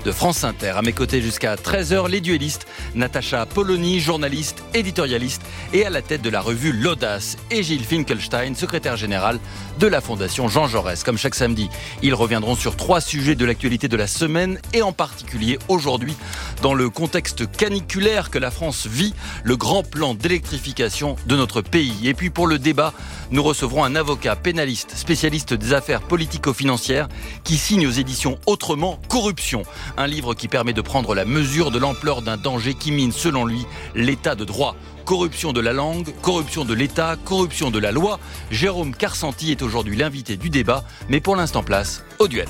de France Inter. À mes côtés jusqu'à 13h, les duellistes, Natacha Polony, journaliste, éditorialiste et à la tête de la revue L'Audace, et Gilles Finkelstein, secrétaire général de la Fondation Jean Jaurès. Comme chaque samedi, ils reviendront sur 3 sujets de l'actualité de la semaine et en particulier aujourd'hui, dans le contexte caniculaire que la France vit, le grand plan d'électrification de notre pays. Et puis pour le débat, nous recevrons un avocat pénaliste, spécialiste des affaires politico-financières, qui signe aux éditions Autrement Corruption, un livre qui permet de prendre la mesure de l'ampleur d'un danger qui mine, selon lui, l'état de droit. Corruption de la langue, corruption de l'État, corruption de la loi. Jérôme Karsanti est aujourd'hui l'invité du débat, mais pour l'instant place au duel.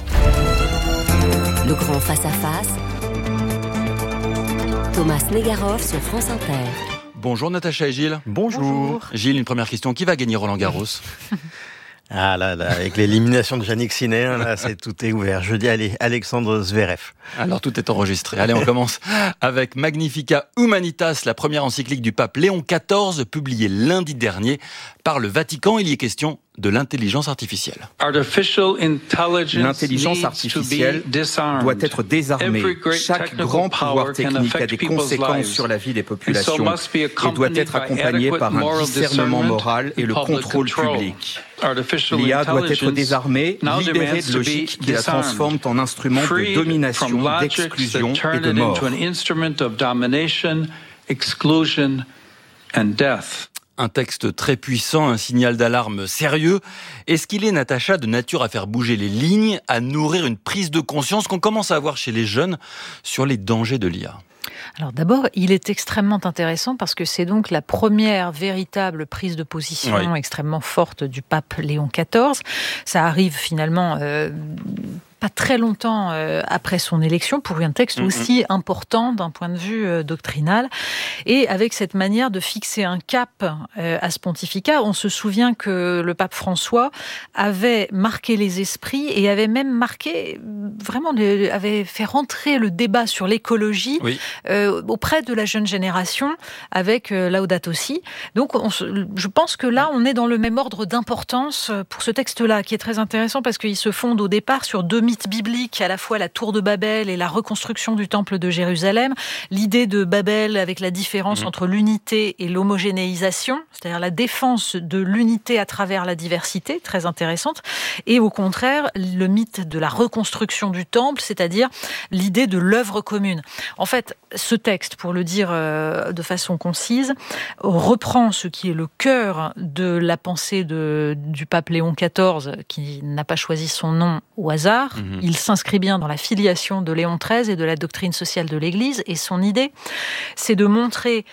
Le grand face-à-face, Thomas Negaroff sur France Inter. Bonjour Natacha et Gilles. Bonjour. Gilles, une première question. Qui va gagner Roland Garros ? Ah là, avec l'élimination de Jannik Sinner, là, tout est ouvert. Je dis allez, Alexandre Zverev. Alors tout est enregistré. Allez, on commence avec Magnificat Humanitas, la première encyclique du pape Léon XIV, publiée lundi dernier par le Vatican. Il y est question de l'intelligence artificielle. L'intelligence artificielle doit être désarmée. Chaque grand pouvoir technique a des conséquences sur la vie des populations et doit être accompagné par un discernement moral et le contrôle public. L'IA doit être désarmée, libérée de logiques qui la transforment en instrument de domination, d'exclusion et de mort. Un texte très puissant, un signal d'alarme sérieux. Est-ce qu'il est, Natacha, de nature à faire bouger les lignes, à nourrir une prise de conscience qu'on commence à avoir chez les jeunes sur les dangers de l'IA ? Alors d'abord, il est extrêmement intéressant parce que c'est donc la première véritable prise de position extrêmement forte du pape Léon XIV. Ça arrive finalement pas très longtemps après son élection pour un texte aussi important d'un point de vue doctrinal, et avec cette manière de fixer un cap à ce pontificat. On se souvient que le pape François avait marqué les esprits et avait même marqué, vraiment avait fait rentrer le débat sur l'écologie auprès de la jeune génération avec Laudato Si. Donc je pense que là on est dans le même ordre d'importance pour ce texte-là, qui est très intéressant parce qu'il se fonde au départ sur 2 mythes bibliques, à la fois la tour de Babel et la reconstruction du temple de Jérusalem. L'idée de Babel avec la différence entre l'unité et l'homogénéisation, c'est-à-dire la défense de l'unité à travers la diversité, très intéressante. Et au contraire, le mythe de la reconstruction du temple, c'est-à-dire l'idée de l'œuvre commune. En fait, ce texte, pour le dire de façon concise, reprend ce qui est le cœur de la pensée du pape Léon XIV, qui n'a pas choisi son nom au hasard. Il s'inscrit bien dans la filiation de Léon XIII et de la doctrine sociale de l'Église. Et son idée, c'est de montrer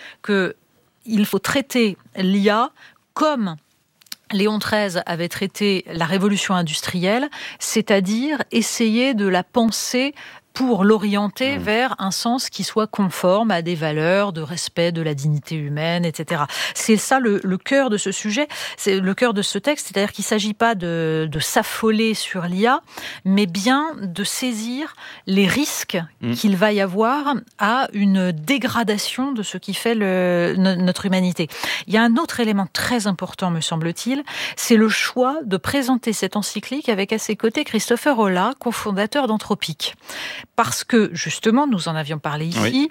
qu'il faut traiter l'IA comme Léon XIII avait traité la révolution industrielle, c'est-à-dire essayer de la penser pour l'orienter vers un sens qui soit conforme à des valeurs de respect de la dignité humaine, etc. C'est ça le cœur de ce sujet, c'est le cœur de ce texte, c'est-à-dire qu'il ne s'agit pas de s'affoler sur l'IA, mais bien de saisir les risques qu'il va y avoir à une dégradation de ce qui fait notre humanité. Il y a un autre élément très important, me semble-t-il, c'est le choix de présenter cette encyclique avec à ses côtés Christopher Olah, cofondateur d'Anthropic. Parce que, justement, nous en avions parlé ici,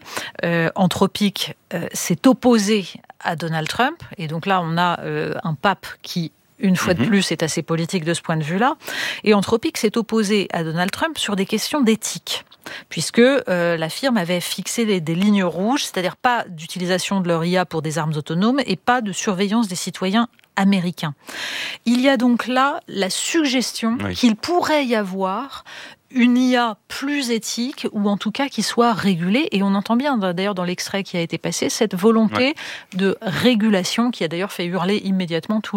Anthropic s'est opposé à Donald Trump, et donc là, on a un pape qui, une fois de plus, est assez politique de ce point de vue-là, et Anthropic s'est opposé à Donald Trump sur des questions d'éthique, puisque la firme avait fixé des lignes rouges, c'est-à-dire pas d'utilisation de leur IA pour des armes autonomes, et pas de surveillance des citoyens américains. Il y a donc là la suggestion qu'il pourrait y avoir une IA plus éthique, ou en tout cas qui soit régulée, et on entend bien d'ailleurs dans l'extrait qui a été passé cette volonté de régulation qui a d'ailleurs fait hurler immédiatement tous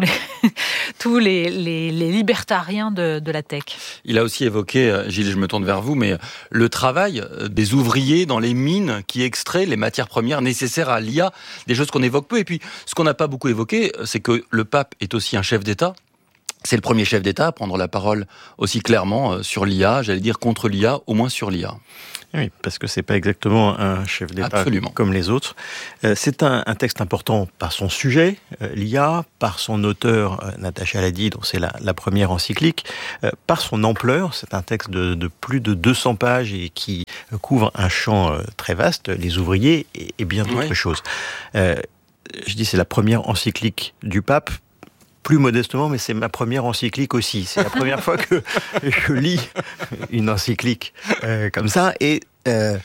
les libertariens de la tech. Il a aussi évoqué, Gilles, je me tourne vers vous, mais le travail des ouvriers dans les mines qui extraient les matières premières nécessaires à l'IA, des choses qu'on évoque peu. Et puis, ce qu'on n'a pas beaucoup évoqué, c'est que le pape est aussi un chef d'État. C'est le premier chef d'État à prendre la parole aussi clairement sur l'IA, j'allais dire contre l'IA, au moins sur l'IA. Oui, parce que c'est pas exactement un chef d'État comme les autres. C'est un texte important par son sujet, l'IA, par son auteur, Natacha l'a dit, donc c'est la première encyclique, par son ampleur. C'est un texte de plus de 200 pages et qui couvre un champ très vaste, les ouvriers et bien d'autres choses. Je dis c'est la première encyclique du pape. Plus modestement, mais c'est ma première encyclique aussi. C'est la première fois que je lis une encyclique comme ça. Et ce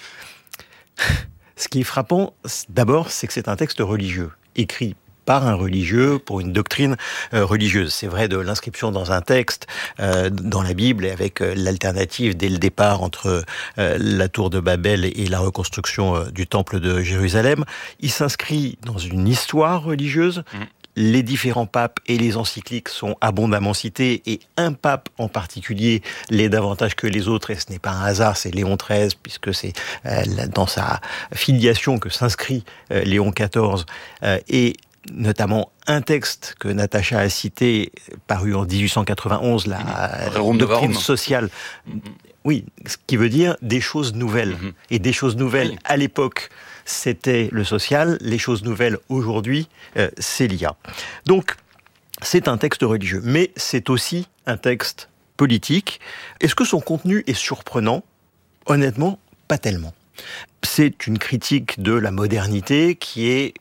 qui est frappant, d'abord, c'est que c'est un texte religieux, écrit par un religieux pour une doctrine religieuse. C'est vrai de l'inscription dans un texte, dans la Bible, et avec l'alternative dès le départ entre la tour de Babel et la reconstruction du temple de Jérusalem. Il s'inscrit dans une histoire religieuse. Les différents papes et les encycliques sont abondamment cités, et un pape en particulier l'est davantage que les autres, et ce n'est pas un hasard, c'est Léon XIII, puisque c'est dans sa filiation que s'inscrit Léon XIV, et notamment un texte que Natacha a cité, paru en 1891, la doctrine sociale. Oui, ce qui veut dire des choses nouvelles. Et des choses nouvelles, à l'époque, c'était le social. Les choses nouvelles, aujourd'hui, c'est l'IA. Donc, c'est un texte religieux, mais c'est aussi un texte politique. Est-ce que son contenu est surprenant ? Honnêtement, pas tellement. C'est une critique de la modernité qui est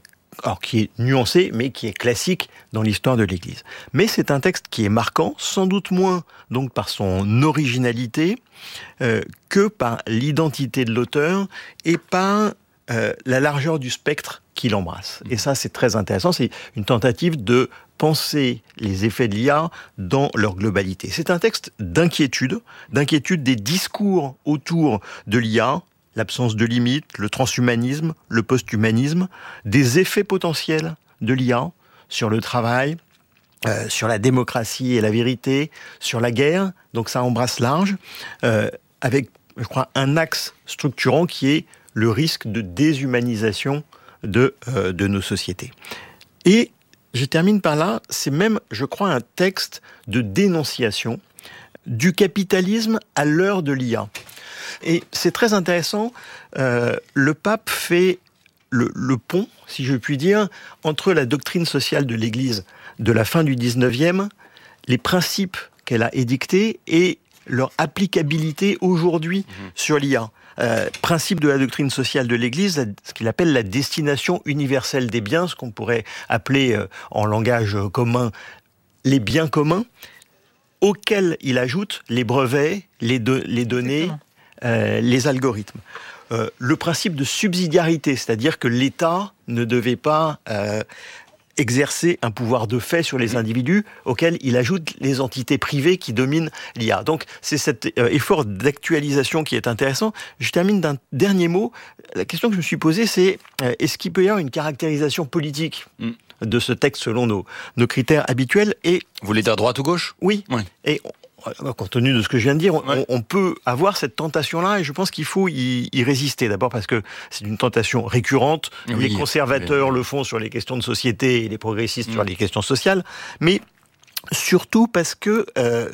nuancée, mais qui est classique dans l'histoire de l'Église. Mais c'est un texte qui est marquant, sans doute moins donc par son originalité que par l'identité de l'auteur et par la largeur du spectre qu'il embrasse. Et ça, c'est très intéressant. C'est une tentative de penser les effets de l'IA dans leur globalité. C'est un texte d'inquiétude des discours autour de l'IA, l'absence de limites, le transhumanisme, le post-humanisme, des effets potentiels de l'IA sur le travail, sur la démocratie et la vérité, sur la guerre. Donc ça embrasse large, avec, je crois, un axe structurant qui est le risque de déshumanisation de nos sociétés. Et je termine par là, c'est même, je crois, un texte de dénonciation du capitalisme à l'heure de l'IA. Et c'est très intéressant, le pape fait le pont, si je puis dire, entre la doctrine sociale de l'Église de la fin du 19e, les principes qu'elle a édictés et leur applicabilité aujourd'hui sur l'IA. Principe de la doctrine sociale de l'Église, ce qu'il appelle la destination universelle des biens, ce qu'on pourrait appeler en langage commun les biens communs, auxquels il ajoute les brevets, les données, les algorithmes. Le principe de subsidiarité, c'est-à-dire que l'État ne devait pas exercer un pouvoir de fait sur les individus, auxquels il ajoute les entités privées qui dominent l'IA. Donc c'est cet effort d'actualisation qui est intéressant. Je termine d'un dernier mot. La question que je me suis posée, c'est est-ce qu'il peut y avoir une caractérisation politique de ce texte selon nos critères habituels? Et vous voulez dire droite ou gauche? Oui. Et compte tenu de ce que je viens de dire, on peut avoir cette tentation-là, et je pense qu'il faut y résister. D'abord parce que c'est une tentation récurrente. Les conservateurs le font sur les questions de société et les progressistes sur les questions sociales. Mais surtout parce que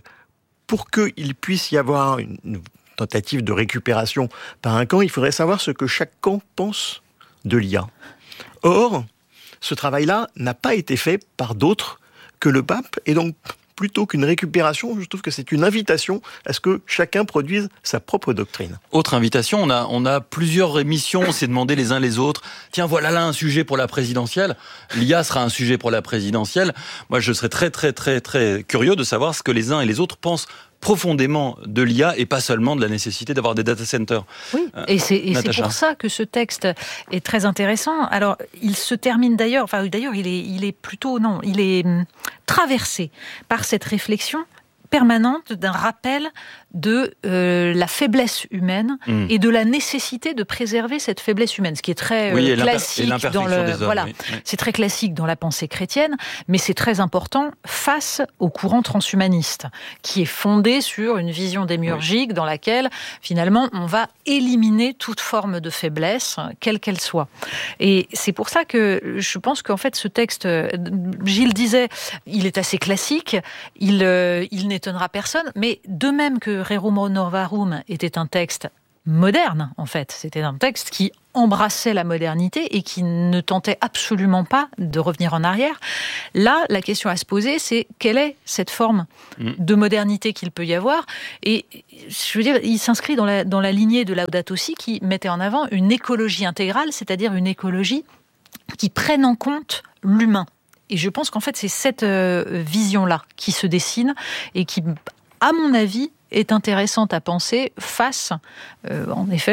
pour qu'il puisse y avoir une tentative de récupération par un camp, il faudrait savoir ce que chaque camp pense de l'IA. Or, ce travail-là n'a pas été fait par d'autres que le pape, et donc plutôt qu'une récupération, je trouve que c'est une invitation à ce que chacun produise sa propre doctrine. Autre invitation, on a plusieurs émissions, on s'est demandé les uns les autres, tiens, voilà là un sujet pour la présidentielle, l'IA sera un sujet pour la présidentielle. Moi, je serais très, très, très, très curieux de savoir ce que les uns et les autres pensent profondément de l'IA et pas seulement de la nécessité d'avoir des data centers. Oui, et c'est pour ça que ce texte est très intéressant. Alors, il se termine d'ailleurs, il est traversé par cette réflexion permanente d'un rappel de la faiblesse humaine et de la nécessité de préserver cette faiblesse humaine, ce qui est très classique dans c'est très classique dans la pensée chrétienne, mais c'est très important face au courant transhumaniste qui est fondé sur une vision démiurgique dans laquelle finalement on va éliminer toute forme de faiblesse, quelle qu'elle soit. Et c'est pour ça que je pense qu'en fait ce texte, Gilles disait, il est assez classique, il n'étonnera personne, mais de même que Rerum Novarum était un texte moderne, en fait. C'était un texte qui embrassait la modernité et qui ne tentait absolument pas de revenir en arrière. Là, la question à se poser, c'est quelle est cette forme de modernité qu'il peut y avoir ? Et je veux dire, il s'inscrit dans la lignée de Laudato Si, qui mettait en avant une écologie intégrale, c'est-à-dire une écologie qui prenne en compte l'humain. Et je pense qu'en fait, c'est cette vision-là qui se dessine et qui, à mon avis, est intéressante à penser face, en effet,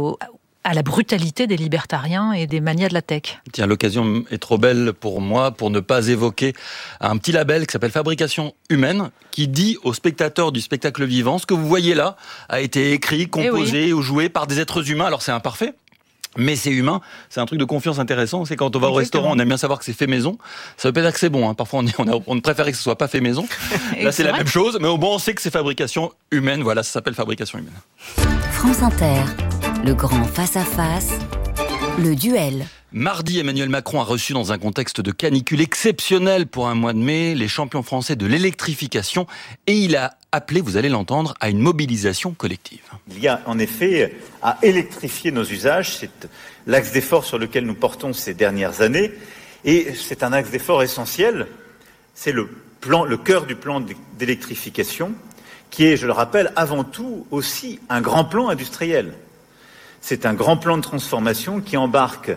à la brutalité des libertariens et des manias de la tech. Tiens, l'occasion est trop belle pour moi pour ne pas évoquer un petit label qui s'appelle Fabrication Humaine, qui dit aux spectateurs du spectacle vivant, ce que vous voyez là a été écrit, composé ou joué par des êtres humains. Alors c'est imparfait, mais c'est humain. C'est un truc de confiance intéressant. C'est quand on va au restaurant, on aime bien savoir que c'est fait maison. Ça veut pas dire que c'est bon. Parfois, on préférait que ce soit pas fait maison. Là, c'est la même chose. Mais au moins, on sait que c'est fabrication humaine. Voilà, ça s'appelle fabrication humaine. France Inter, le grand face-à-face, le duel. Mardi, Emmanuel Macron a reçu dans un contexte de canicule exceptionnel pour un mois de mai les champions français de l'électrification et il a appelé, vous allez l'entendre, à une mobilisation collective. Il y a en effet à électrifier nos usages, c'est l'axe d'effort sur lequel nous portons ces dernières années et c'est un axe d'effort essentiel, c'est le cœur du plan d'électrification qui est, je le rappelle, avant tout aussi un grand plan industriel. C'est un grand plan de transformation qui embarque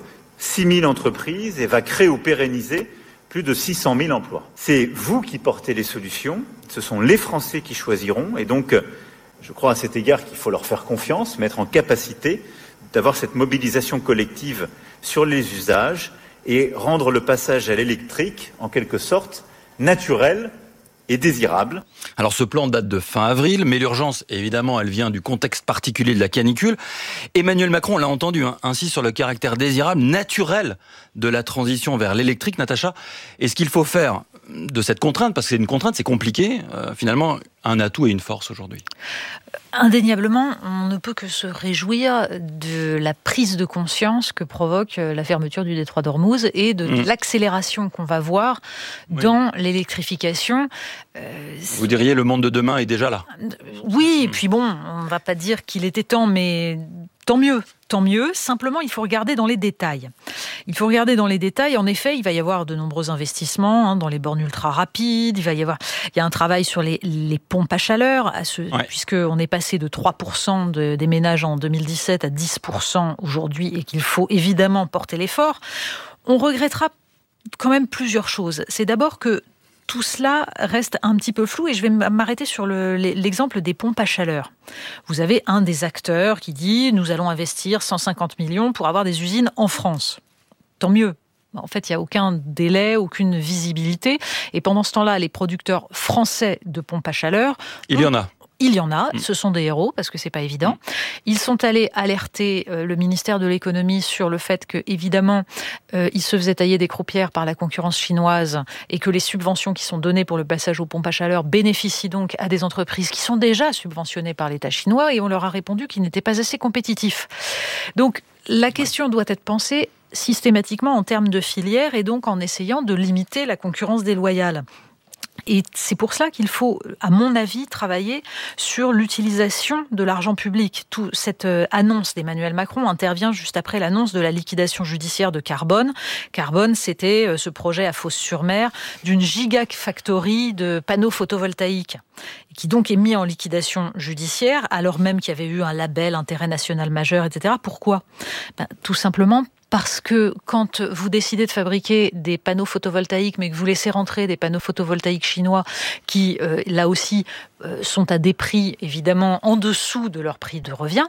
6 000 entreprises et va créer ou pérenniser plus de 600 000 emplois. C'est vous qui portez les solutions, ce sont les Français qui choisiront et donc je crois à cet égard qu'il faut leur faire confiance, mettre en capacité d'avoir cette mobilisation collective sur les usages et rendre le passage à l'électrique en quelque sorte naturel et désirable. Alors ce plan date de fin avril, mais l'urgence, évidemment, elle vient du contexte particulier de la canicule. Emmanuel Macron, on l'a entendu, insiste sur le caractère désirable, naturel de la transition vers l'électrique. Natacha, est-ce qu'il faut faire de cette contrainte, parce que c'est une contrainte, c'est compliqué, finalement, un atout et une force aujourd'hui? Indéniablement, on ne peut que se réjouir de la prise de conscience que provoque la fermeture du détroit d'Ormuz et de l'accélération qu'on va voir dans l'électrification. Vous diriez le monde de demain est déjà là? Oui, et puis bon, on ne va pas dire qu'il était temps, mais tant mieux. Tant mieux, simplement il faut regarder dans les détails. En effet, il va y avoir de nombreux investissements dans les bornes ultra rapides, il y a un travail sur les pompes à chaleur, puisqu'on est passé de 3% des ménages en 2017 à 10% aujourd'hui et qu'il faut évidemment porter l'effort. On regrettera quand même plusieurs choses. C'est d'abord que tout cela reste un petit peu flou et je vais m'arrêter sur l'exemple des pompes à chaleur. Vous avez un des acteurs qui dit « Nous allons investir 150 millions pour avoir des usines en France ». Tant mieux. En fait, il n'y a aucun délai, aucune visibilité. Et pendant ce temps-là, les producteurs français de pompes à chaleur... Il y en a. Ce sont des héros, parce que c'est pas évident. Ils sont allés alerter le ministère de l'économie sur le fait que, évidemment, ils se faisaient tailler des croupières par la concurrence chinoise et que les subventions qui sont données pour le passage aux pompes à chaleur bénéficient donc à des entreprises qui sont déjà subventionnées par l'État chinois et on leur a répondu qu'ils n'étaient pas assez compétitifs. Donc, la question doit être pensée systématiquement en termes de filière et donc en essayant de limiter la concurrence déloyale. Et c'est pour cela qu'il faut, à mon avis, travailler sur l'utilisation de l'argent public. Toute cette annonce d'Emmanuel Macron intervient juste après l'annonce de la liquidation judiciaire de Carbone. Carbone, c'était ce projet à Fos-sur-Mer d'une gigafactory de panneaux photovoltaïques qui donc est mis en liquidation judiciaire alors même qu'il y avait eu un label intérêt national majeur, etc. Pourquoi ? Tout simplement parce que quand vous décidez de fabriquer des panneaux photovoltaïques, mais que vous laissez rentrer des panneaux photovoltaïques chinois qui, là aussi, sont à des prix, évidemment, en dessous de leur prix de revient,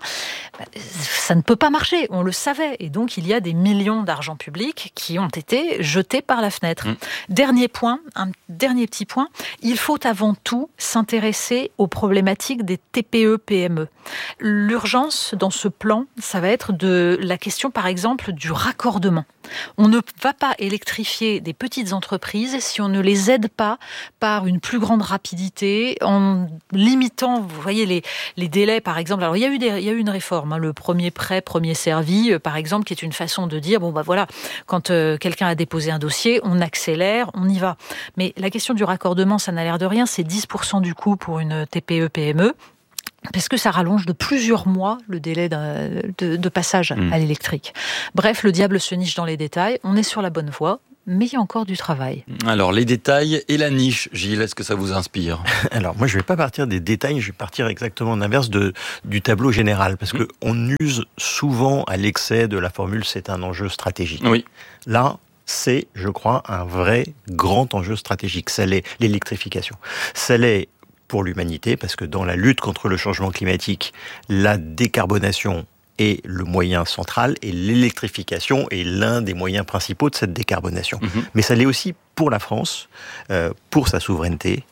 ça ne peut pas marcher, on le savait. Et donc, il y a des millions d'argent public qui ont été jetés par la fenêtre. Dernier point, un dernier petit point, il faut avant tout s'intéresser aux problématiques des TPE-PME. L'urgence dans ce plan, ça va être de la question, par exemple, du raccordement. On ne va pas électrifier des petites entreprises si on ne les aide pas par une plus grande rapidité, en limitant, vous voyez, les délais, par exemple. Alors, il y a eu une réforme, le premier prêt, premier servi, par exemple, qui est une façon de dire, voilà, quand quelqu'un a déposé un dossier, on accélère, on y va. Mais la question du raccordement, ça n'a l'air de rien, c'est 10% du coût pour une TPE-PME. parce que ça rallonge de plusieurs mois le délai de passage à l'électrique. Bref, le diable se niche dans les détails. On est sur la bonne voie, mais il y a encore du travail. Alors, les détails et la niche, Gilles, est-ce que ça vous inspire ? Alors, moi, je ne vais pas partir des détails, je vais partir exactement l'inverse du tableau général, parce qu'on use souvent à l'excès de la formule « c'est un enjeu stratégique ». Oui. Là, c'est, je crois, un vrai grand enjeu stratégique. Ça l'est l'électrification. Ça l'est pour l'humanité, parce que dans la lutte contre le changement climatique, la décarbonation est le moyen central et l'électrification est l'un des moyens principaux de cette décarbonation. Mais ça l'est aussi pour la France, pour sa souveraineté,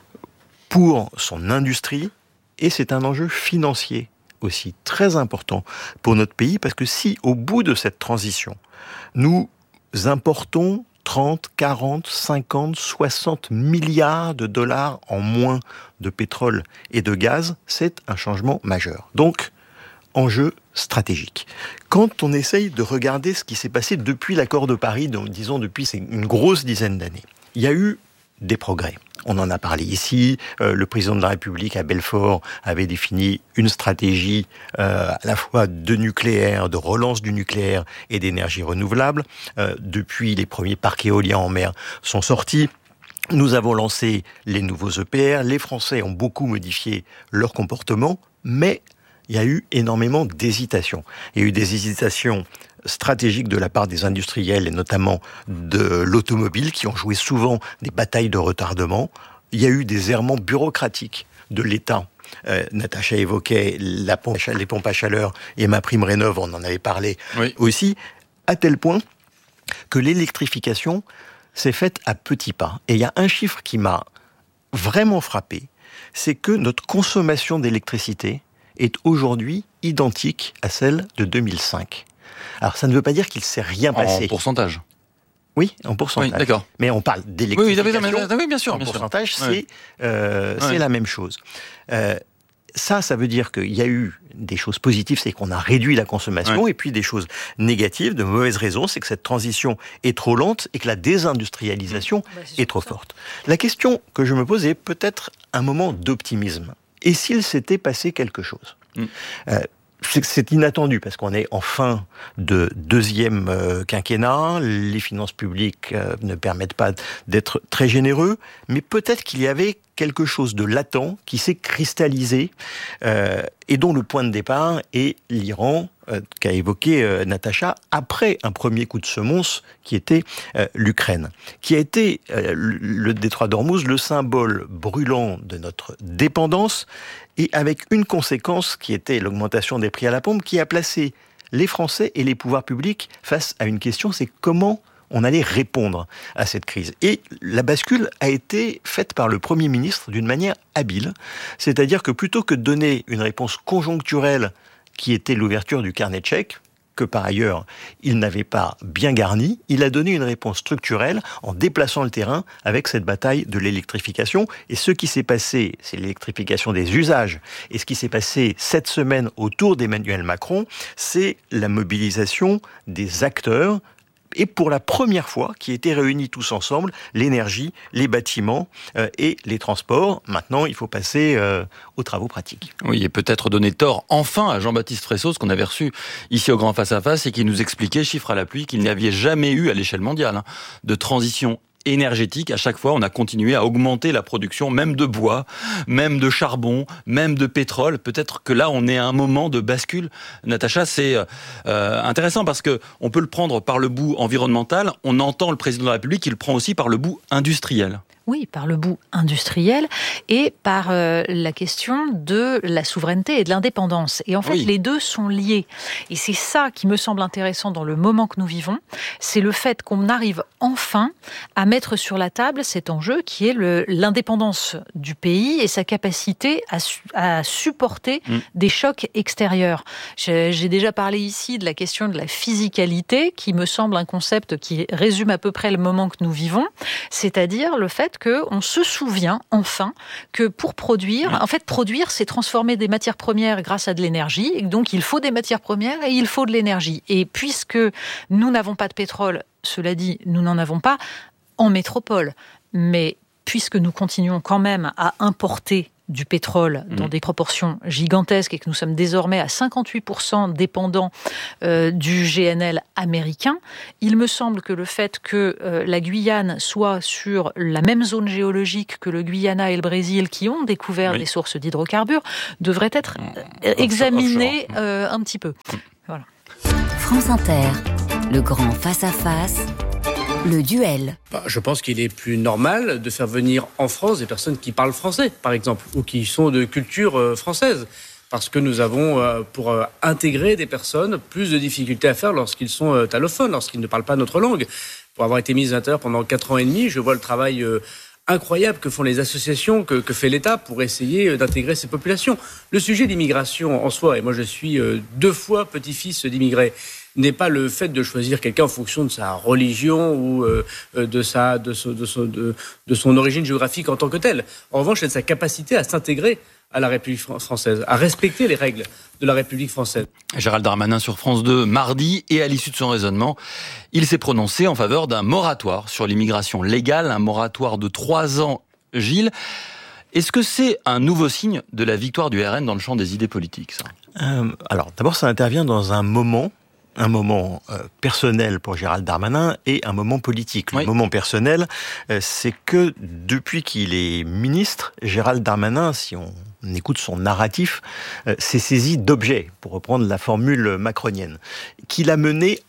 pour son industrie, et c'est un enjeu financier aussi très important pour notre pays, parce que si, au bout de cette transition, nous importons 30, 40, 50, 60 milliards de dollars en moins de pétrole et de gaz, c'est un changement majeur. Donc, enjeu stratégique. Quand on essaye de regarder ce qui s'est passé depuis l'accord de Paris, donc disons depuis une grosse dizaine d'années, il y a eu des progrès. On en a parlé ici. Le président de la République à Belfort avait défini une stratégie à la fois de nucléaire, de relance du nucléaire et d'énergie renouvelable. Depuis, les premiers parcs éoliens en mer sont sortis. Nous avons lancé les nouveaux EPR. Les Français ont beaucoup modifié leur comportement, mais il y a eu énormément d'hésitations. Il y a eu des hésitations stratégiques de la part des industriels et notamment de l'automobile qui ont joué souvent des batailles de retardement. Il y a eu des errements bureaucratiques de l'État. Natacha évoquait les pompes à chaleur et MaPrimeRénov', on en avait parlé aussi, à tel point que l'électrification s'est faite à petits pas. Et il y a un chiffre qui m'a vraiment frappé, c'est que notre consommation d'électricité est aujourd'hui identique à celle de 2005. Alors, ça ne veut pas dire qu'il ne s'est rien passé. En pourcentage ? Oui, en pourcentage. Oui, d'accord. Mais on parle d'électrification. Oui, bien sûr. En pourcentage, c'est la même chose. Ça veut dire qu'il y a eu des choses positives, c'est qu'on a réduit la consommation, et puis des choses négatives, de mauvaises raisons, c'est que cette transition est trop lente et que la désindustrialisation est trop forte. La question que je me pose est peut-être un moment d'optimisme. Et s'il s'était passé quelque chose c'est inattendu parce qu'on est en fin de deuxième quinquennat, les finances publiques ne permettent pas d'être très généreux, mais peut-être qu'il y avait quelque chose de latent qui s'est cristallisé et dont le point de départ est l'Iran, qu'a évoqué Natacha, après un premier coup de semonce qui était l'Ukraine, qui a été le détroit d'Ormuz, le symbole brûlant de notre dépendance, et avec une conséquence qui était l'augmentation des prix à la pompe, qui a placé les Français et les pouvoirs publics face à une question, c'est comment on allait répondre à cette crise. Et la bascule a été faite par le Premier ministre d'une manière habile, c'est-à-dire que plutôt que de donner une réponse conjoncturelle qui était l'ouverture du carnet de chèques, que par ailleurs il n'avait pas bien garni, il a donné une réponse structurelle en déplaçant le terrain avec cette bataille de l'électrification. Et ce qui s'est passé, c'est l'électrification des usages. Et ce qui s'est passé cette semaine autour d'Emmanuel Macron, c'est la mobilisation des acteurs, et pour la première fois, qui étaient réunis tous ensemble, l'énergie, les bâtiments et les transports. Maintenant, il faut passer aux travaux pratiques. Oui, et peut-être donner tort enfin à Jean-Baptiste Fressos, qu'on avait reçu ici au Grand Face à Face, et qui nous expliquait, chiffre à la pluie, qu'il n'y avait jamais eu à l'échelle mondiale de transition énergétique. À chaque fois, on a continué à augmenter la production, même de bois, même de charbon, même de pétrole. Peut-être que là, on est à un moment de bascule. Natacha, c'est intéressant parce que on peut le prendre par le bout environnemental. On entend le président de la République, il le prend aussi par le bout industriel. Oui, par le bout industriel et par la question de la souveraineté et de l'indépendance. Et en fait, les deux sont liés. Et c'est ça qui me semble intéressant dans le moment que nous vivons, c'est le fait qu'on arrive enfin à mettre sur la table cet enjeu qui est l'indépendance du pays et sa capacité à supporter des chocs extérieurs. J'ai déjà parlé ici de la question de la physicalité, qui me semble un concept qui résume à peu près le moment que nous vivons, c'est-à-dire le fait qu'on se souvient enfin que pour produire, en fait produire c'est transformer des matières premières grâce à de l'énergie, et donc il faut des matières premières et il faut de l'énergie. Et puisque nous n'avons pas de pétrole, cela dit, nous n'en avons pas en métropole, mais puisque nous continuons quand même à importer du pétrole dans des proportions gigantesques et que nous sommes désormais à 58% dépendants du GNL américain, il me semble que le fait que la Guyane soit sur la même zone géologique que le Guyana et le Brésil qui ont découvert des sources d'hydrocarbures devrait être examiné un petit peu. Voilà. France Inter, le grand face-à-face, le duel. Je pense qu'il est plus normal de faire venir en France des personnes qui parlent français, par exemple, ou qui sont de culture française. Parce que nous avons, pour intégrer des personnes, plus de difficultés à faire lorsqu'ils sont allophones, lorsqu'ils ne parlent pas notre langue. Pour avoir été ministre de l'Intérieur pendant 4 ans et demi, je vois le travail incroyable que font les associations, que fait l'État pour essayer d'intégrer ces populations. Le sujet d'immigration en soi, et moi je suis 2 fois petit-fils d'immigrés, n'est pas le fait de choisir quelqu'un en fonction de sa religion ou de son origine géographique en tant que telle. En revanche, c'est de sa capacité à s'intégrer à la République française, à respecter les règles de la République française. Gérald Darmanin sur France 2 mardi, et à l'issue de son raisonnement, il s'est prononcé en faveur d'un moratoire sur l'immigration légale, un moratoire de 3 ans. Gilles, est-ce que c'est un nouveau signe de la victoire du RN dans le champ des idées politiques, ça ? Alors, d'abord, ça intervient dans un moment personnel pour Gérald Darmanin et un moment politique. Le moment personnel, c'est que depuis qu'il est ministre, Gérald Darmanin, si on écoute son narratif, s'est saisi d'objets, pour reprendre la formule macronienne, qu'il a mené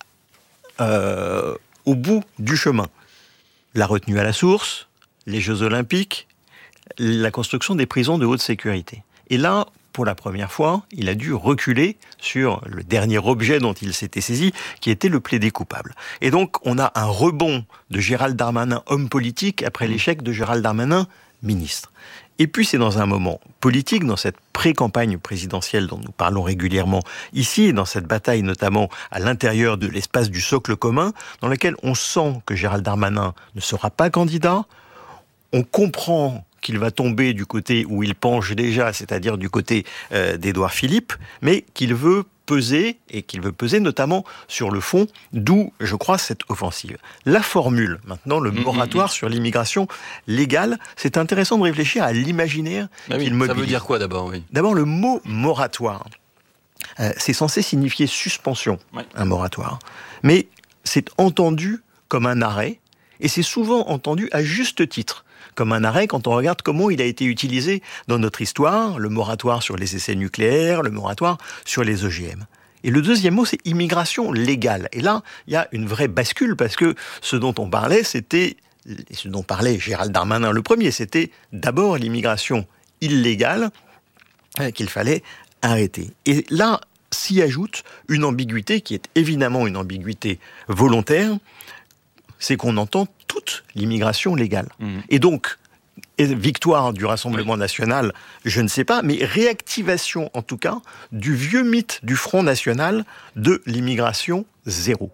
au bout du chemin. La retenue à la source, les Jeux Olympiques, la construction des prisons de haute sécurité. Et là, pour la première fois, il a dû reculer sur le dernier objet dont il s'était saisi, qui était le plaidé-coupable. Et donc, on a un rebond de Gérald Darmanin, homme politique, après l'échec de Gérald Darmanin, ministre. Et puis, c'est dans un moment politique, dans cette pré-campagne présidentielle dont nous parlons régulièrement ici, dans cette bataille notamment à l'intérieur de l'espace du socle commun, dans laquelle on sent que Gérald Darmanin ne sera pas candidat. On comprend qu'il va tomber du côté où il penche déjà, c'est-à-dire du côté d'Édouard Philippe, mais qu'il veut peser, et qu'il veut peser notamment sur le fond, d'où, je crois, cette offensive. La formule, maintenant, le moratoire sur l'immigration légale, c'est intéressant de réfléchir à l'imaginaire qu'il mobilise. Ça veut dire quoi d'abord ? D'abord, le mot moratoire, c'est censé signifier suspension, un moratoire. Mais c'est entendu comme un arrêt, et c'est souvent entendu à juste titre comme un arrêt quand on regarde comment il a été utilisé dans notre histoire, le moratoire sur les essais nucléaires, le moratoire sur les OGM. Et le deuxième mot, c'est immigration légale. Et là, il y a une vraie bascule, parce que ce dont on parlait, et ce dont parlait Gérald Darmanin le premier, c'était d'abord l'immigration illégale qu'il fallait arrêter. Et là, s'y ajoute une ambiguïté qui est évidemment une ambiguïté volontaire, c'est qu'on entend toute l'immigration légale. Et donc, victoire du Rassemblement national, je ne sais pas, mais réactivation en tout cas du vieux mythe du Front national de l'immigration zéro.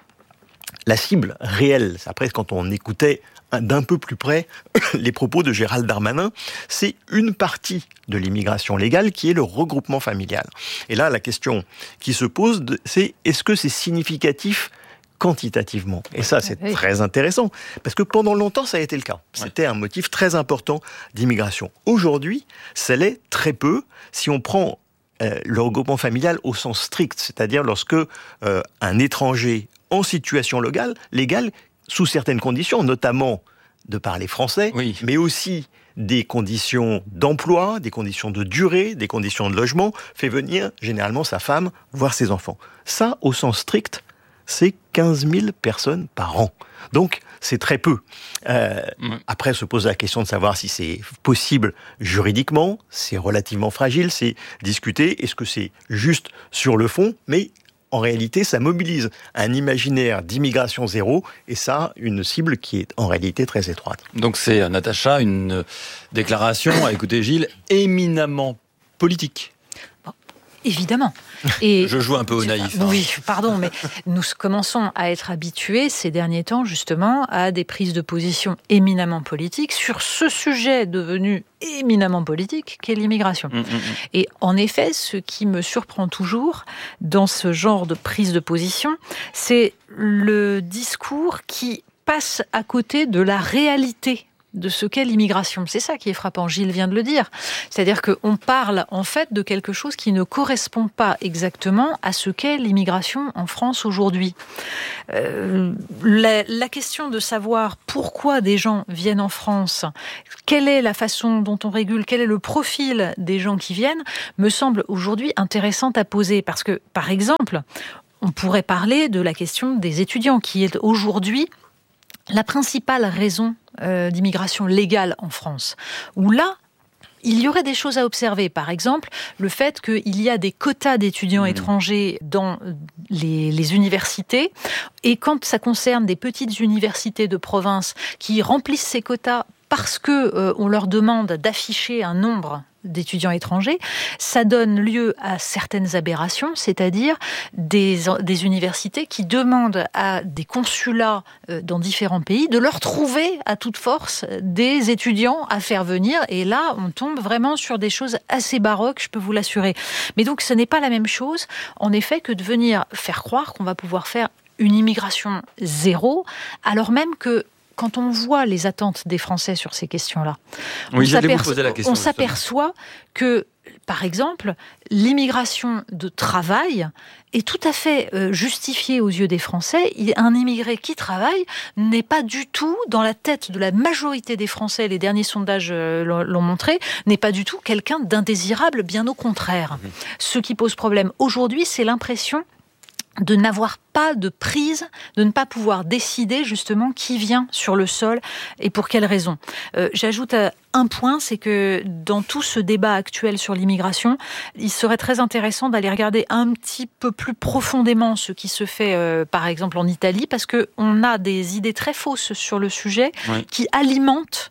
La cible réelle, après quand on écoutait d'un peu plus près les propos de Gérald Darmanin, c'est une partie de l'immigration légale qui est le regroupement familial. Et là, la question qui se pose, c'est est-ce que c'est significatif quantitativement. Et ça, c'est très intéressant, parce que pendant longtemps, ça a été le cas. C'était un motif très important d'immigration. Aujourd'hui, ça l'est très peu si on prend le regroupement familial au sens strict, c'est-à-dire lorsque un étranger en situation légale, sous certaines conditions, notamment de parler français, mais aussi des conditions d'emploi, des conditions de durée, des conditions de logement, fait venir généralement sa femme, voire ses enfants. Ça, au sens strict, c'est 15 000 personnes par an. Donc, c'est très peu. Après, se pose la question de savoir si c'est possible juridiquement, c'est relativement fragile, c'est discuté, est-ce que c'est juste sur le fond, mais en réalité, ça mobilise un imaginaire d'immigration zéro, et ça, une cible qui est en réalité très étroite. Donc c'est, Natacha, une déclaration, écoutez Gilles, éminemment politique. Évidemment. Et je joue un peu au naïf. Oui, pardon, mais nous commençons à être habitués ces derniers temps, justement, à des prises de position éminemment politiques sur ce sujet devenu éminemment politique qu'est l'immigration. Et en effet, ce qui me surprend toujours dans ce genre de prise de position, c'est le discours qui passe à côté de la réalité de ce qu'est l'immigration. C'est ça qui est frappant, Gilles vient de le dire. C'est-à-dire qu'on parle en fait de quelque chose qui ne correspond pas exactement à ce qu'est l'immigration en France aujourd'hui. La question de savoir pourquoi des gens viennent en France, quelle est la façon dont on régule, quel est le profil des gens qui viennent, me semble aujourd'hui intéressante à poser. Parce que, par exemple, on pourrait parler de la question des étudiants, qui est aujourd'hui la principale raison d'immigration légale en France. Où là, il y aurait des choses à observer. Par exemple, le fait qu'il y a des quotas d'étudiants étrangers dans les universités. Et quand ça concerne des petites universités de province qui remplissent ces quotas parce qu'on leur demande d'afficher un nombre d'étudiants étrangers, ça donne lieu à certaines aberrations, c'est-à-dire des universités qui demandent à des consulats dans différents pays de leur trouver à toute force des étudiants à faire venir. Et là, on tombe vraiment sur des choses assez baroques, je peux vous l'assurer. Mais donc, ce n'est pas la même chose, en effet, que de venir faire croire qu'on va pouvoir faire une immigration zéro, alors même que quand on voit les attentes des Français sur ces questions-là, on s'aperçoit que, par exemple, l'immigration de travail est tout à fait justifiée aux yeux des Français. Un immigré qui travaille n'est pas du tout, dans la tête de la majorité des Français, les derniers sondages l'ont montré, n'est pas du tout quelqu'un d'indésirable, bien au contraire. Ce qui pose problème aujourd'hui, c'est l'impression de n'avoir pas de prise, de ne pas pouvoir décider justement qui vient sur le sol et pour quelles raisons. J'ajoute un point, c'est que dans tout ce débat actuel sur l'immigration, il serait très intéressant d'aller regarder un petit peu plus profondément ce qui se fait par exemple en Italie, parce qu'on a des idées très fausses sur le sujet qui alimentent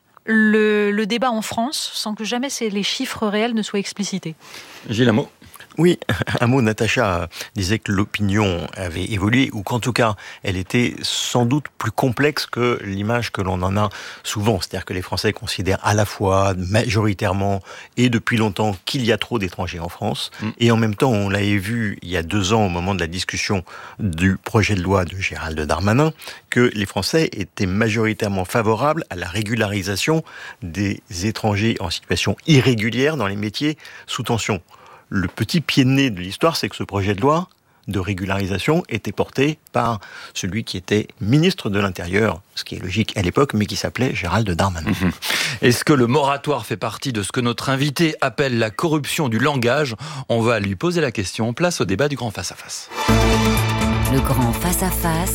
le débat en France sans que jamais les chiffres réels ne soient explicités. Gilles, un mot. Oui, un mot, Natacha disait que l'opinion avait évolué, ou qu'en tout cas, elle était sans doute plus complexe que l'image que l'on en a souvent. C'est-à-dire que les Français considèrent à la fois, majoritairement, et depuis longtemps, qu'il y a trop d'étrangers en France. Et en même temps, on l'avait vu il y a 2 ans, au moment de la discussion du projet de loi de Gérald Darmanin, que les Français étaient majoritairement favorables à la régularisation des étrangers en situation irrégulière dans les métiers sous tension. Le petit pied de nez de l'histoire, c'est que ce projet de loi de régularisation était porté par celui qui était ministre de l'Intérieur, ce qui est logique à l'époque, mais qui s'appelait Gérald Darmanin. Est-ce que le moratoire fait partie de ce que notre invité appelle la corruption du langage ? On va lui poser la question. Place au débat du grand face-à-face. Le grand face-à-face,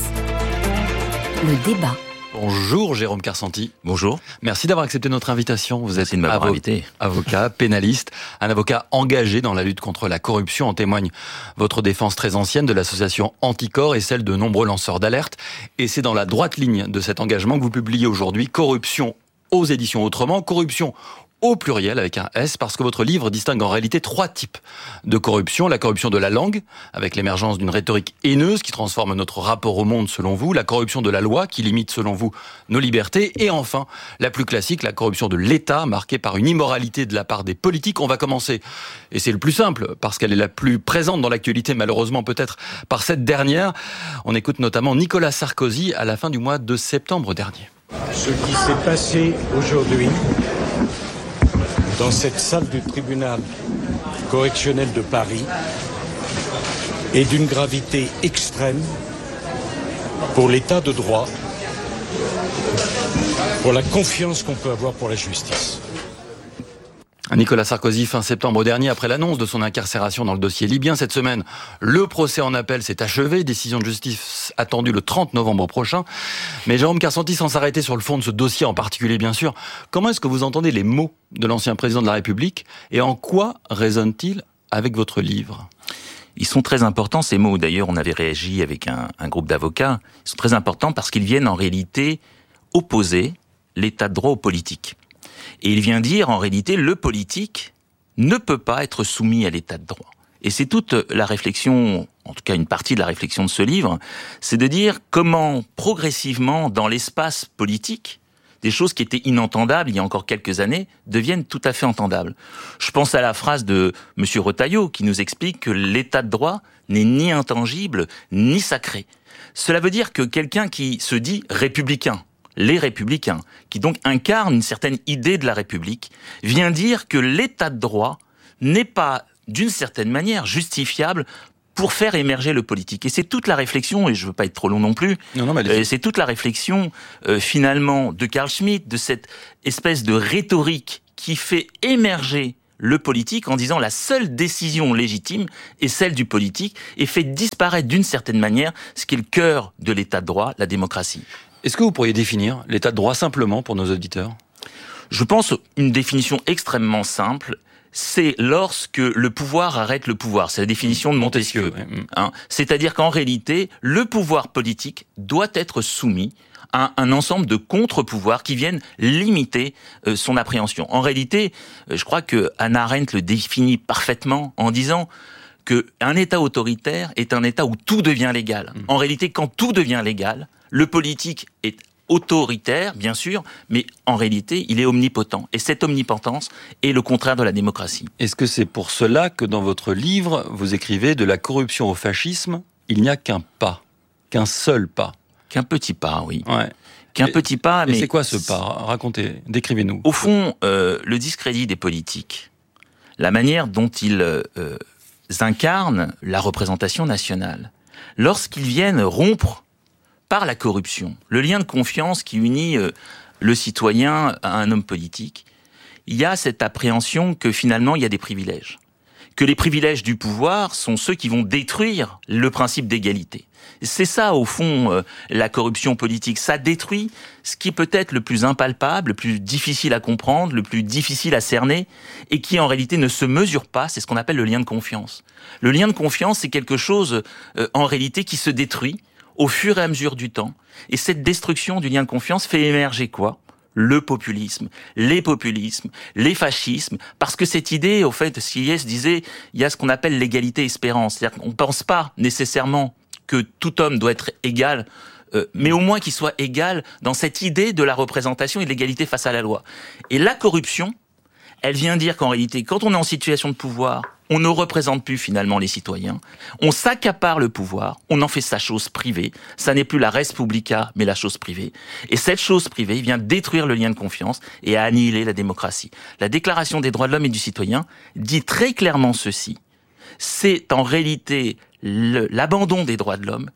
le débat. Bonjour Jérôme Carsanti. Bonjour. Merci d'avoir accepté notre invitation. Vous êtes invité. Avocat, pénaliste, un avocat engagé dans la lutte contre la corruption. En témoigne votre défense très ancienne de l'association Anticorps et celle de nombreux lanceurs d'alerte. Et c'est dans la droite ligne de cet engagement que vous publiez aujourd'hui Corruption aux éditions Autrement. Corruption au pluriel avec un S, parce que votre livre distingue en réalité 3 types de corruption. La corruption de la langue, avec l'émergence d'une rhétorique haineuse qui transforme notre rapport au monde selon vous. La corruption de la loi, qui limite selon vous nos libertés. Et enfin, la plus classique, la corruption de l'État, marquée par une immoralité de la part des politiques. On va commencer, et c'est le plus simple, parce qu'elle est la plus présente dans l'actualité, malheureusement peut-être par cette dernière. On écoute notamment Nicolas Sarkozy à la fin du mois de septembre dernier. Ce qui s'est passé aujourd'hui dans cette salle du tribunal correctionnel de Paris est d'une gravité extrême pour l'état de droit, pour la confiance qu'on peut avoir pour la justice. Nicolas Sarkozy, fin septembre dernier, après l'annonce de son incarcération dans le dossier libyen. Cette semaine, le procès en appel s'est achevé. Décision de justice attendue le 30 novembre prochain. Mais Jérôme Carsanti, sans s'arrêter sur le fond de ce dossier en particulier, bien sûr, comment est-ce que vous entendez les mots de l'ancien président de la République et en quoi résonnent-ils avec votre livre ? Ils sont très importants, ces mots. D'ailleurs, on avait réagi avec un groupe d'avocats. Ils sont très importants parce qu'ils viennent en réalité opposer l'état de droit au politique. Et il vient dire, en réalité, le politique ne peut pas être soumis à l'état de droit. Et c'est toute la réflexion, en tout cas une partie de la réflexion de ce livre, c'est de dire comment, progressivement, dans l'espace politique, des choses qui étaient inentendables il y a encore quelques années deviennent tout à fait entendables. Je pense à la phrase de M. Retailleau qui nous explique que l'état de droit n'est ni intangible, ni sacré. Cela veut dire que quelqu'un qui se dit républicain, Les Républicains, qui donc incarnent une certaine idée de la République, vient dire que l'état de droit n'est pas, d'une certaine manière, justifiable pour faire émerger le politique. Et c'est toute la réflexion, et je ne veux pas être trop long non plus, c'est toute la réflexion finalement de Carl Schmitt, de cette espèce de rhétorique qui fait émerger le politique en disant la seule décision légitime est celle du politique et fait disparaître d'une certaine manière ce qui est le cœur de l'état de droit, la démocratie. Est-ce que vous pourriez définir l'état de droit simplement pour nos auditeurs ? Je pense une définition extrêmement simple. C'est lorsque le pouvoir arrête le pouvoir. C'est la définition de Montesquieu. C'est-à-dire qu'en réalité, le pouvoir politique doit être soumis à un ensemble de contre-pouvoirs qui viennent limiter son appréhension. En réalité, je crois que Hannah Arendt le définit parfaitement en disant qu'un État autoritaire est un État où tout devient légal. En réalité, quand tout devient légal, le politique est autoritaire, bien sûr, mais en réalité, il est omnipotent. Et cette omnipotence est le contraire de la démocratie. Est-ce que c'est pour cela que dans votre livre, vous écrivez de la corruption au fascisme, il n'y a qu'un pas, qu'un seul pas ? Qu'un petit pas, oui. Ouais. Qu'un petit pas, mais... c'est quoi ce pas ? Racontez, décrivez-nous. Au fond, le discrédit des politiques, la manière dont ils incarnent la représentation nationale, lorsqu'ils viennent rompre par la corruption, le lien de confiance qui unit le citoyen à un homme politique, il y a cette appréhension que finalement il y a des privilèges. Que les privilèges du pouvoir sont ceux qui vont détruire le principe d'égalité. C'est ça, au fond, la corruption politique. Ça détruit ce qui est peut-être le plus impalpable, le plus difficile à comprendre, le plus difficile à cerner, et qui en réalité ne se mesure pas. C'est ce qu'on appelle le lien de confiance. Le lien de confiance, c'est quelque chose, en réalité, qui se détruit au fur et à mesure du temps. Et cette destruction du lien de confiance fait émerger quoi ? Le populisme, les populismes, les fascismes, parce que cette idée, au fait, Sieyès disait, il y a ce qu'on appelle l'égalité-espérance. C'est-à-dire qu'on ne pense pas nécessairement que tout homme doit être égal, mais au moins qu'il soit égal dans cette idée de la représentation et de l'égalité face à la loi. Et la corruption, elle vient dire qu'en réalité, quand on est en situation de pouvoir, on ne représente plus finalement les citoyens, on s'accapare le pouvoir, on en fait sa chose privée, ça n'est plus la res publica, mais la chose privée. Et cette chose privée vient détruire le lien de confiance et annihiler la démocratie. La Déclaration des droits de l'homme et du citoyen dit très clairement ceci. C'est en réalité l'abandon des droits de l'homme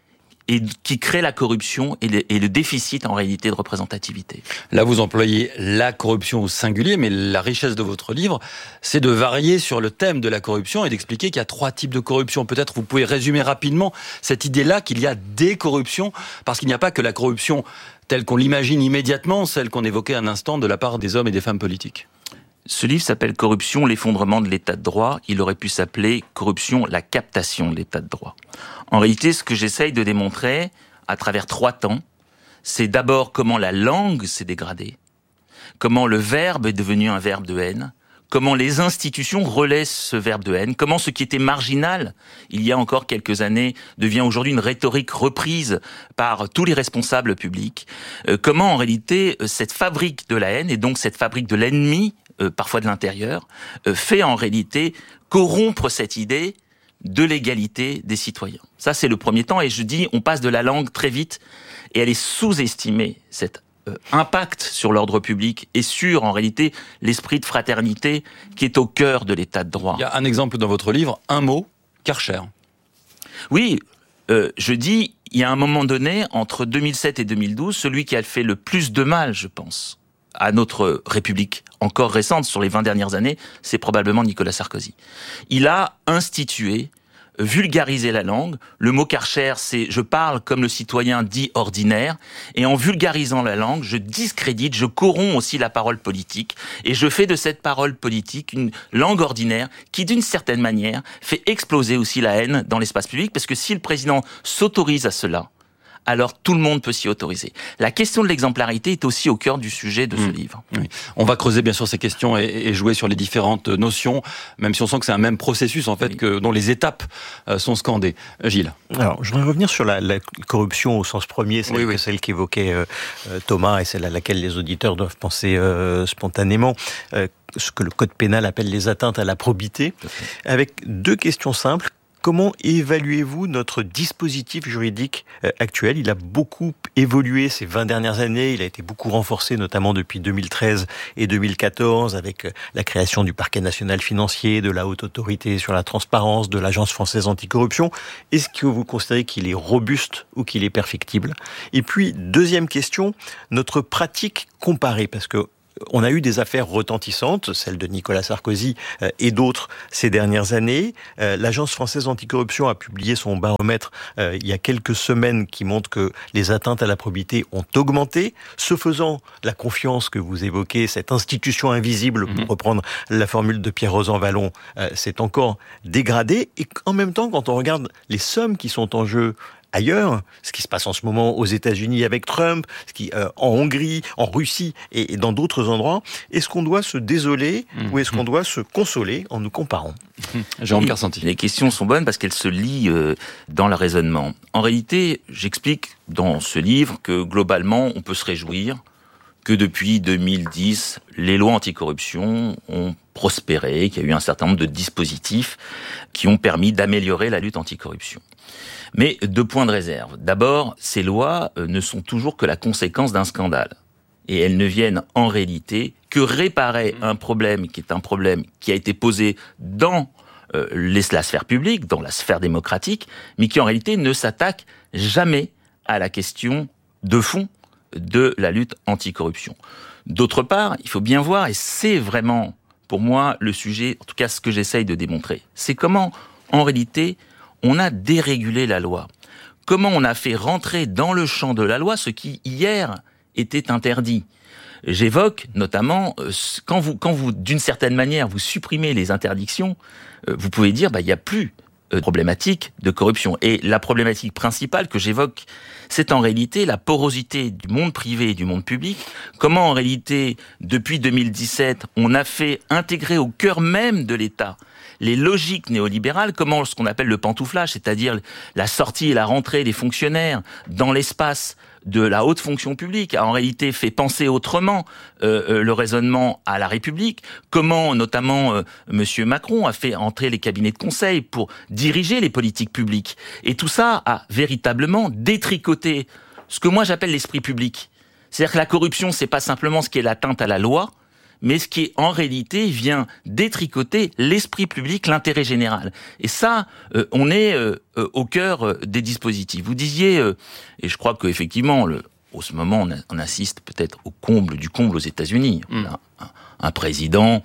et qui crée la corruption et le déficit en réalité de représentativité. Là, vous employez la corruption au singulier, mais la richesse de votre livre, c'est de varier sur le thème de la corruption et d'expliquer qu'il y a 3 types de corruption. Peut-être vous pouvez résumer rapidement cette idée-là qu'il y a des corruptions, parce qu'il n'y a pas que la corruption telle qu'on l'imagine immédiatement, celle qu'on évoquait un instant de la part des hommes et des femmes politiques. Ce livre s'appelle « Corruption, l'effondrement de l'état de droit ». Il aurait pu s'appeler « Corruption, la captation de l'état de droit ». En réalité, ce que j'essaye de démontrer, à travers 3 temps, c'est d'abord comment la langue s'est dégradée, comment le verbe est devenu un verbe de haine, comment les institutions relaient ce verbe de haine, comment ce qui était marginal, il y a encore quelques années, devient aujourd'hui une rhétorique reprise par tous les responsables publics, comment en réalité cette fabrique de la haine, et donc cette fabrique de l'ennemi, parfois de l'intérieur, fait en réalité corrompre cette idée de l'égalité des citoyens. Ça, c'est le premier temps, et je dis, on passe de la langue très vite, et elle est sous-estimée, cette impact sur l'ordre public et sur, en réalité, l'esprit de fraternité qui est au cœur de l'état de droit. Il y a un exemple dans votre livre, un mot, Karcher. Oui, je dis, il y a un moment donné, entre 2007 et 2012, celui qui a fait le plus de mal, je pense, à notre République encore récente, sur les 20 dernières années, c'est probablement Nicolas Sarkozy. Il a institué, vulgarisé la langue. Le mot Karcher, c'est « je parle comme le citoyen dit ordinaire ». Et en vulgarisant la langue, je discrédite, je corromps aussi la parole politique. Et je fais de cette parole politique une langue ordinaire qui, d'une certaine manière, fait exploser aussi la haine dans l'espace public. Parce que si le président s'autorise à cela, alors tout le monde peut s'y autoriser. La question de l'exemplarité est aussi au cœur du sujet de ce livre. Oui. On va creuser bien sûr ces questions et jouer sur les différentes notions, même si on sent que c'est un même processus en fait, oui, dont les étapes sont scandées. Gilles. Alors, je voudrais revenir sur la corruption au sens premier, celle qu'évoquait Thomas et celle à laquelle les auditeurs doivent penser spontanément. Ce que le code pénal appelle les atteintes à la probité, avec 2 questions simples. Comment évaluez-vous notre dispositif juridique actuel ? Il a beaucoup évolué ces 20 dernières années, il a été beaucoup renforcé, notamment depuis 2013 et 2014, avec la création du parquet national financier, de la haute autorité sur la transparence, de l'agence française anticorruption. Est-ce que vous considérez qu'il est robuste ou qu'il est perfectible ? Et puis, deuxième question, notre pratique comparée, parce que on a eu des affaires retentissantes, celle de Nicolas Sarkozy et d'autres ces dernières années. L'Agence française anticorruption a publié son baromètre il y a quelques semaines qui montre que les atteintes à la probité ont augmenté. Ce faisant, la confiance que vous évoquez, cette institution invisible, pour reprendre la formule de Pierre-Rosan Vallon, s'est encore dégradée. Et en même temps, quand on regarde les sommes qui sont en jeu ailleurs, ce qui se passe en ce moment aux États-Unis avec Trump, ce qui en Hongrie, en Russie et dans d'autres endroits, est-ce qu'on doit se désoler ou est-ce qu'on doit se consoler en nous comparant ? Jérôme Carsenti. Les questions sont bonnes parce qu'elles se lient dans le raisonnement. En réalité, j'explique dans ce livre que globalement, on peut se réjouir que depuis 2010, les lois anticorruption ont prospéré, qu'il y a eu un certain nombre de dispositifs qui ont permis d'améliorer la lutte anticorruption. Mais 2 points de réserve. D'abord, ces lois ne sont toujours que la conséquence d'un scandale. Et elles ne viennent en réalité que réparer un problème qui est un problème qui a été posé dans la sphère publique, dans la sphère démocratique, mais qui en réalité ne s'attaque jamais à la question de fond de la lutte anticorruption. D'autre part, il faut bien voir, et c'est vraiment pour moi le sujet, en tout cas ce que j'essaye de démontrer, c'est comment en réalité on a dérégulé la loi. Comment on a fait rentrer dans le champ de la loi ce qui, hier, était interdit. J'évoque notamment, quand vous, d'une certaine manière, vous supprimez les interdictions, vous pouvez dire, il n'y a plus de problématique de corruption. Et la problématique principale que j'évoque, c'est en réalité la porosité du monde privé et du monde public. Comment, en réalité, depuis 2017, on a fait intégrer au cœur même de l'État les logiques néolibérales, comment ce qu'on appelle le pantouflage, c'est-à-dire la sortie et la rentrée des fonctionnaires dans l'espace de la haute fonction publique, a en réalité fait penser autrement le raisonnement à la République, comment notamment Monsieur Macron a fait entrer les cabinets de conseil pour diriger les politiques publiques. Et tout ça a véritablement détricoté ce que moi j'appelle l'esprit public. C'est-à-dire que la corruption, c'est pas simplement ce qui est l'atteinte à la loi, mais ce qui, en réalité, vient détricoter l'esprit public, l'intérêt général. Et ça, on est au cœur des dispositifs. Vous disiez, et je crois qu'effectivement, au ce moment, on assiste peut-être au comble du comble aux États-Unis. Un président,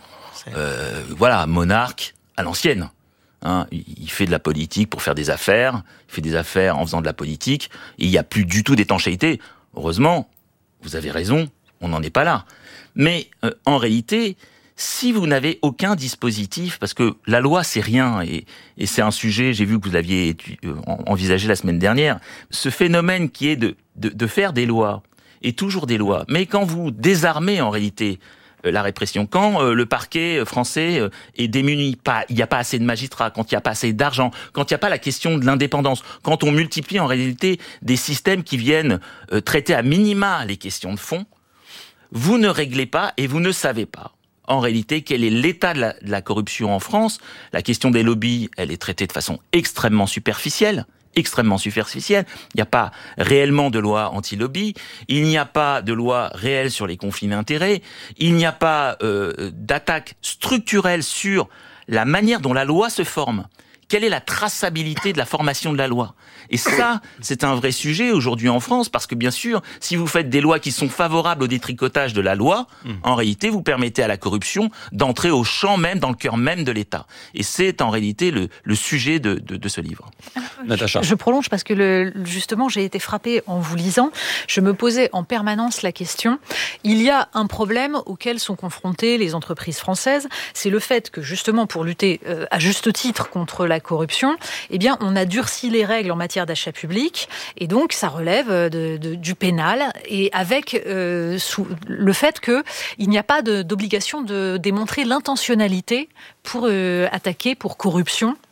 monarque à l'ancienne. Il fait de la politique pour faire des affaires, il fait des affaires en faisant de la politique, et il n'y a plus du tout d'étanchéité. Heureusement, vous avez raison, on n'en est pas là. Mais en réalité, si vous n'avez aucun dispositif, parce que la loi c'est rien, et c'est un sujet, j'ai vu que vous l'aviez envisagé la semaine dernière, ce phénomène qui est de faire des lois, et toujours des lois, mais quand vous désarmez en réalité la répression, quand le parquet français est démuni, il n'y a pas assez de magistrats, quand il n'y a pas assez d'argent, quand il n'y a pas la question de l'indépendance, quand on multiplie en réalité des systèmes qui viennent traiter à minima les questions de fond, vous ne réglez pas et vous ne savez pas, en réalité, quel est l'état de la corruption en France. La question des lobbies, elle est traitée de façon extrêmement superficielle. Il n'y a pas réellement de loi anti-lobby. Il n'y a pas de loi réelle sur les conflits d'intérêts. Il n'y a pas d'attaque structurelle sur la manière dont la loi se forme. Quelle est la traçabilité de la formation de la loi ? Et ça, c'est un vrai sujet aujourd'hui en France, parce que bien sûr, si vous faites des lois qui sont favorables au détricotage de la loi, en réalité, vous permettez à la corruption d'entrer au champ même, dans le cœur même de l'État. Et c'est en réalité le sujet de ce livre. Natacha. Je prolonge parce que justement, j'ai été frappée en vous lisant. Je me posais en permanence la question. Il y a un problème auquel sont confrontées les entreprises françaises. C'est le fait que justement, pour lutter à juste titre contre la corruption, eh bien, on a durci les règles en matière d'achat public, et donc ça relève du pénal, et avec le fait qu'il n'y a pas d'obligation de démontrer l'intentionnalité pour attaquer pour corruption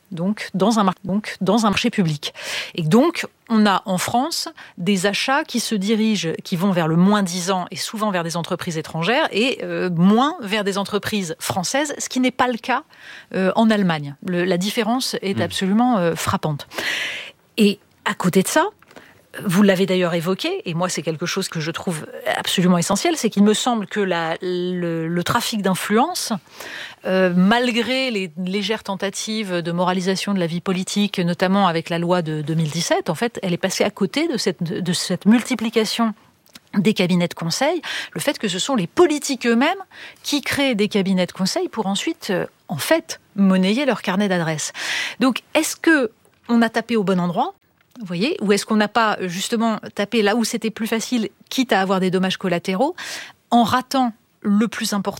donc dans un marché public. Et donc, on a en France des achats qui se dirigent, qui vont vers le moins 10 ans et souvent vers des entreprises étrangères et moins vers des entreprises françaises, ce qui n'est pas le cas en Allemagne. La différence est absolument frappante. Et à côté de ça, vous l'avez d'ailleurs évoqué, et moi c'est quelque chose que je trouve absolument essentiel, c'est qu'il me semble que le trafic d'influence, malgré les légères tentatives de moralisation de la vie politique, notamment avec la loi de 2017, en fait, elle est passée à côté de cette multiplication des cabinets de conseil, le fait que ce sont les politiques eux-mêmes qui créent des cabinets de conseil pour ensuite, en fait, monnayer leur carnet d'adresses. Donc, est-ce qu'on a tapé au bon endroit ? Vous voyez, ou est-ce qu'on n'a pas justement tapé là où c'était plus facile, quitte à avoir des dommages collatéraux, en ratant le plus important ?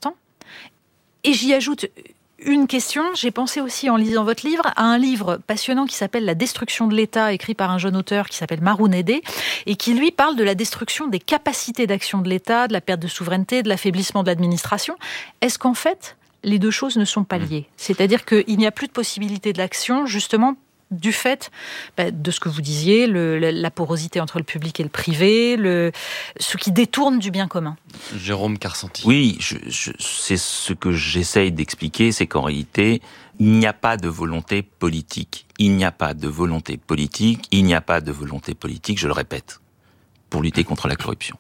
Et j'y ajoute une question. J'ai pensé aussi, en lisant votre livre, à un livre passionnant qui s'appelle « La destruction de l'État », écrit par un jeune auteur qui s'appelle Maroun Edé, et qui, lui, parle de la destruction des capacités d'action de l'État, de la perte de souveraineté, de l'affaiblissement de l'administration. Est-ce qu'en fait, les deux choses ne sont pas liées ? C'est-à-dire qu'il n'y a plus de possibilité d'action, justement, du fait de ce que vous disiez, la porosité entre le public et le privé, ce qui détourne du bien commun. Jérôme Karsanti. Oui, c'est ce que j'essaye d'expliquer, c'est qu'en réalité, il n'y a pas de volonté politique. Il n'y a pas de volonté politique, il n'y a pas de volonté politique, je le répète, pour lutter contre la corruption.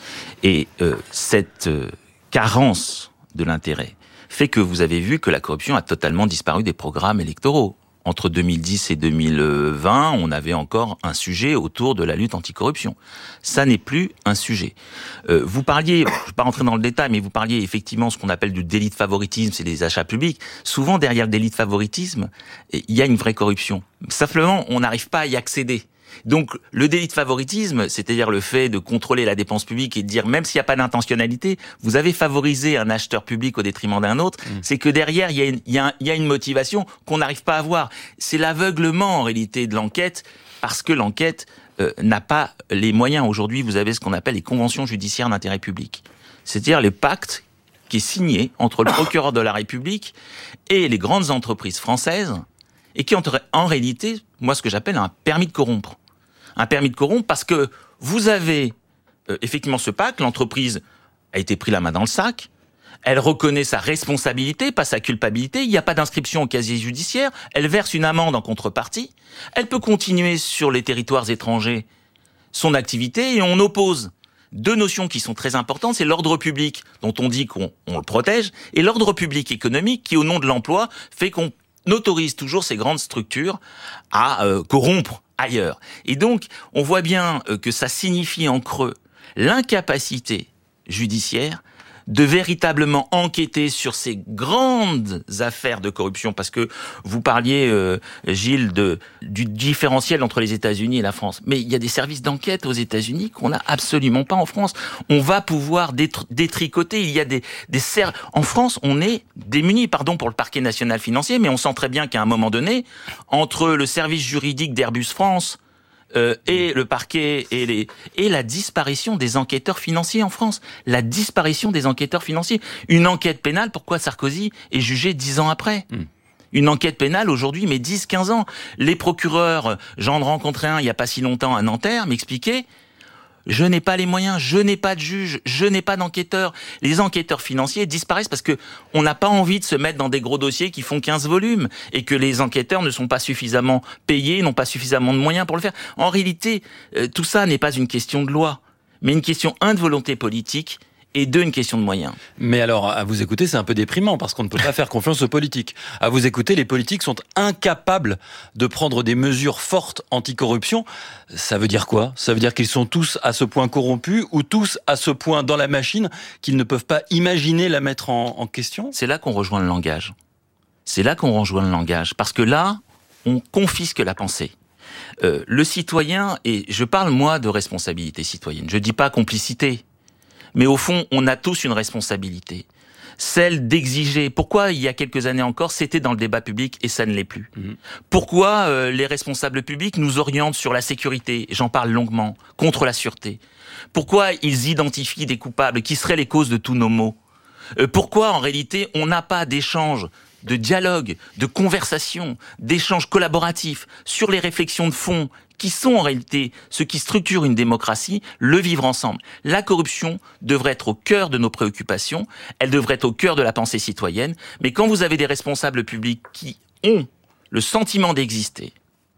Et cette carence de l'intérêt fait que vous avez vu que la corruption a totalement disparu des programmes électoraux. Entre 2010 et 2020, on avait encore un sujet autour de la lutte anticorruption. Ça n'est plus un sujet. Vous parliez, je ne vais pas rentrer dans le détail, mais vous parliez effectivement ce qu'on appelle du délit de favoritisme, c'est les achats publics. Souvent, derrière le délit de favoritisme, il y a une vraie corruption. Simplement, on n'arrive pas à y accéder. Donc, le délit de favoritisme, c'est-à-dire le fait de contrôler la dépense publique et de dire, même s'il n'y a pas d'intentionnalité, vous avez favorisé un acheteur public au détriment d'un autre, c'est que derrière, il y a une motivation qu'on n'arrive pas à voir. C'est l'aveuglement, en réalité, de l'enquête, parce que l'enquête n'a pas les moyens. Aujourd'hui, vous avez ce qu'on appelle les conventions judiciaires d'intérêt public. C'est-à-dire les pactes qui est signé entre le procureur de la République et les grandes entreprises françaises, et qui ont en réalité, moi, ce que j'appelle un permis de corrompre. Un permis de corrompre parce que vous avez effectivement ce pacte, l'entreprise a été pris la main dans le sac, elle reconnaît sa responsabilité, pas sa culpabilité, il n'y a pas d'inscription au casier judiciaire, elle verse une amende en contrepartie, elle peut continuer sur les territoires étrangers son activité et on oppose deux notions qui sont très importantes, c'est l'ordre public dont on dit qu'on le protège et l'ordre public économique qui, au nom de l'emploi, fait qu'on autorise toujours ces grandes structures à corrompre ailleurs. Et donc, on voit bien que ça signifie en creux l'incapacité judiciaire de véritablement enquêter sur ces grandes affaires de corruption, parce que vous parliez, Gilles, du différentiel entre les États-Unis et la France. Mais il y a des services d'enquête aux États-Unis qu'on n'a absolument pas en France. On va pouvoir détricoter. Il y a en France, on est démunis, pardon pour le parquet national financier, mais on sent très bien qu'à un moment donné, entre le service juridique d'Airbus France et le parquet et la disparition des enquêteurs financiers en France. La disparition des enquêteurs financiers. Une enquête pénale, pourquoi Sarkozy est jugé 10 ans après ? Une enquête pénale aujourd'hui, mais 10-15 ans. Les procureurs, j'en rencontrais un il n'y a pas si longtemps à Nanterre, m'expliquaient je n'ai pas les moyens, je n'ai pas de juge, je n'ai pas d'enquêteur. Les enquêteurs financiers disparaissent parce que on n'a pas envie de se mettre dans des gros dossiers qui font 15 volumes et que les enquêteurs ne sont pas suffisamment payés, n'ont pas suffisamment de moyens pour le faire. En réalité, tout ça n'est pas une question de loi, mais une question, de volonté politique et une question de moyens. Mais alors, à vous écouter, c'est un peu déprimant parce qu'on ne peut pas faire confiance aux politiques. À vous écouter, les politiques sont incapables de prendre des mesures fortes anticorruption. Ça veut dire quoi ? Ça veut dire qu'ils sont tous à ce point corrompus ou tous à ce point dans la machine qu'ils ne peuvent pas imaginer la mettre en question ? C'est là qu'on rejoint le langage. Parce que là, on confisque la pensée. Le citoyen, et je parle moi de responsabilité citoyenne, je dis pas complicité, mais au fond, on a tous une responsabilité. Celle d'exiger. Pourquoi, il y a quelques années encore, c'était dans le débat public et ça ne l'est plus. Pourquoi les responsables publics nous orientent sur la sécurité, j'en parle longuement, contre la sûreté. Pourquoi ils identifient des coupables qui seraient les causes de tous nos maux. Pourquoi, en réalité, on n'a pas d'échange de dialogue, de conversation, d'échanges collaboratifs sur les réflexions de fond qui sont en réalité ce qui structure une démocratie, le vivre ensemble. La corruption devrait être au cœur de nos préoccupations, elle devrait être au cœur de la pensée citoyenne, mais quand vous avez des responsables publics qui ont le sentiment d'exister,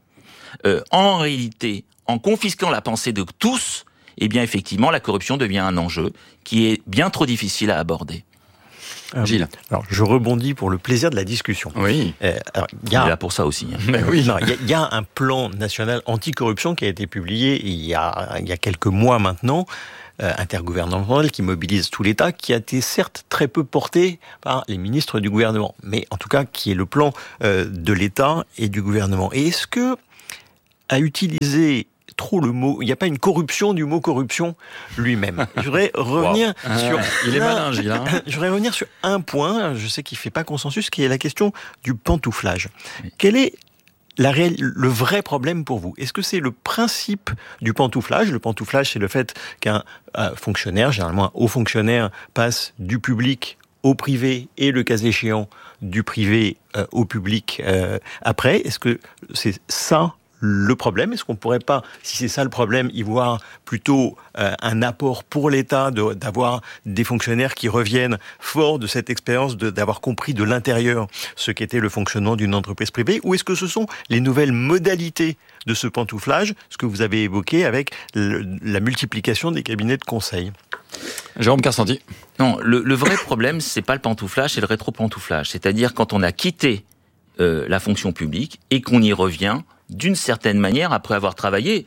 en réalité, en confisquant la pensée de tous, eh bien effectivement la corruption devient un enjeu qui est bien trop difficile à aborder. Gilles. Alors, je rebondis pour le plaisir de la discussion. Oui. Alors, il y a là pour ça aussi. Mais oui. Non, il y a un plan national anticorruption qui a été publié il y a quelques mois maintenant, intergouvernemental, qui mobilise tout l'État, qui a été certes très peu porté par les ministres du gouvernement, mais en tout cas qui est le plan de l'État et du gouvernement. Et est-ce que à utiliser trop le mot, il n'y a pas une corruption du mot corruption lui-même. Je voudrais revenir sur... Il est malin, Gilles. Je voudrais revenir sur un point, je sais qu'il ne fait pas consensus, qui est la question du pantouflage. Oui. Quel est le vrai problème pour vous? Est-ce que c'est le principe du pantouflage? Le pantouflage, c'est le fait qu'un fonctionnaire, généralement un haut fonctionnaire, passe du public au privé et le cas échéant du privé au public après. Est-ce que c'est ça le problème? Est-ce qu'on ne pourrait pas, si c'est ça le problème, y voir plutôt un apport pour l'État d'avoir des fonctionnaires qui reviennent forts de cette expérience d'avoir compris de l'intérieur ce qu'était le fonctionnement d'une entreprise privée? Ou est-ce que ce sont les nouvelles modalités de ce pantouflage, ce que vous avez évoqué avec la multiplication des cabinets de conseil? Jérôme Carsenti. Non, le vrai problème, c'est pas le pantouflage, c'est le rétro-pantouflage. C'est-à-dire quand on a quitté la fonction publique et qu'on y revient d'une certaine manière après avoir travaillé,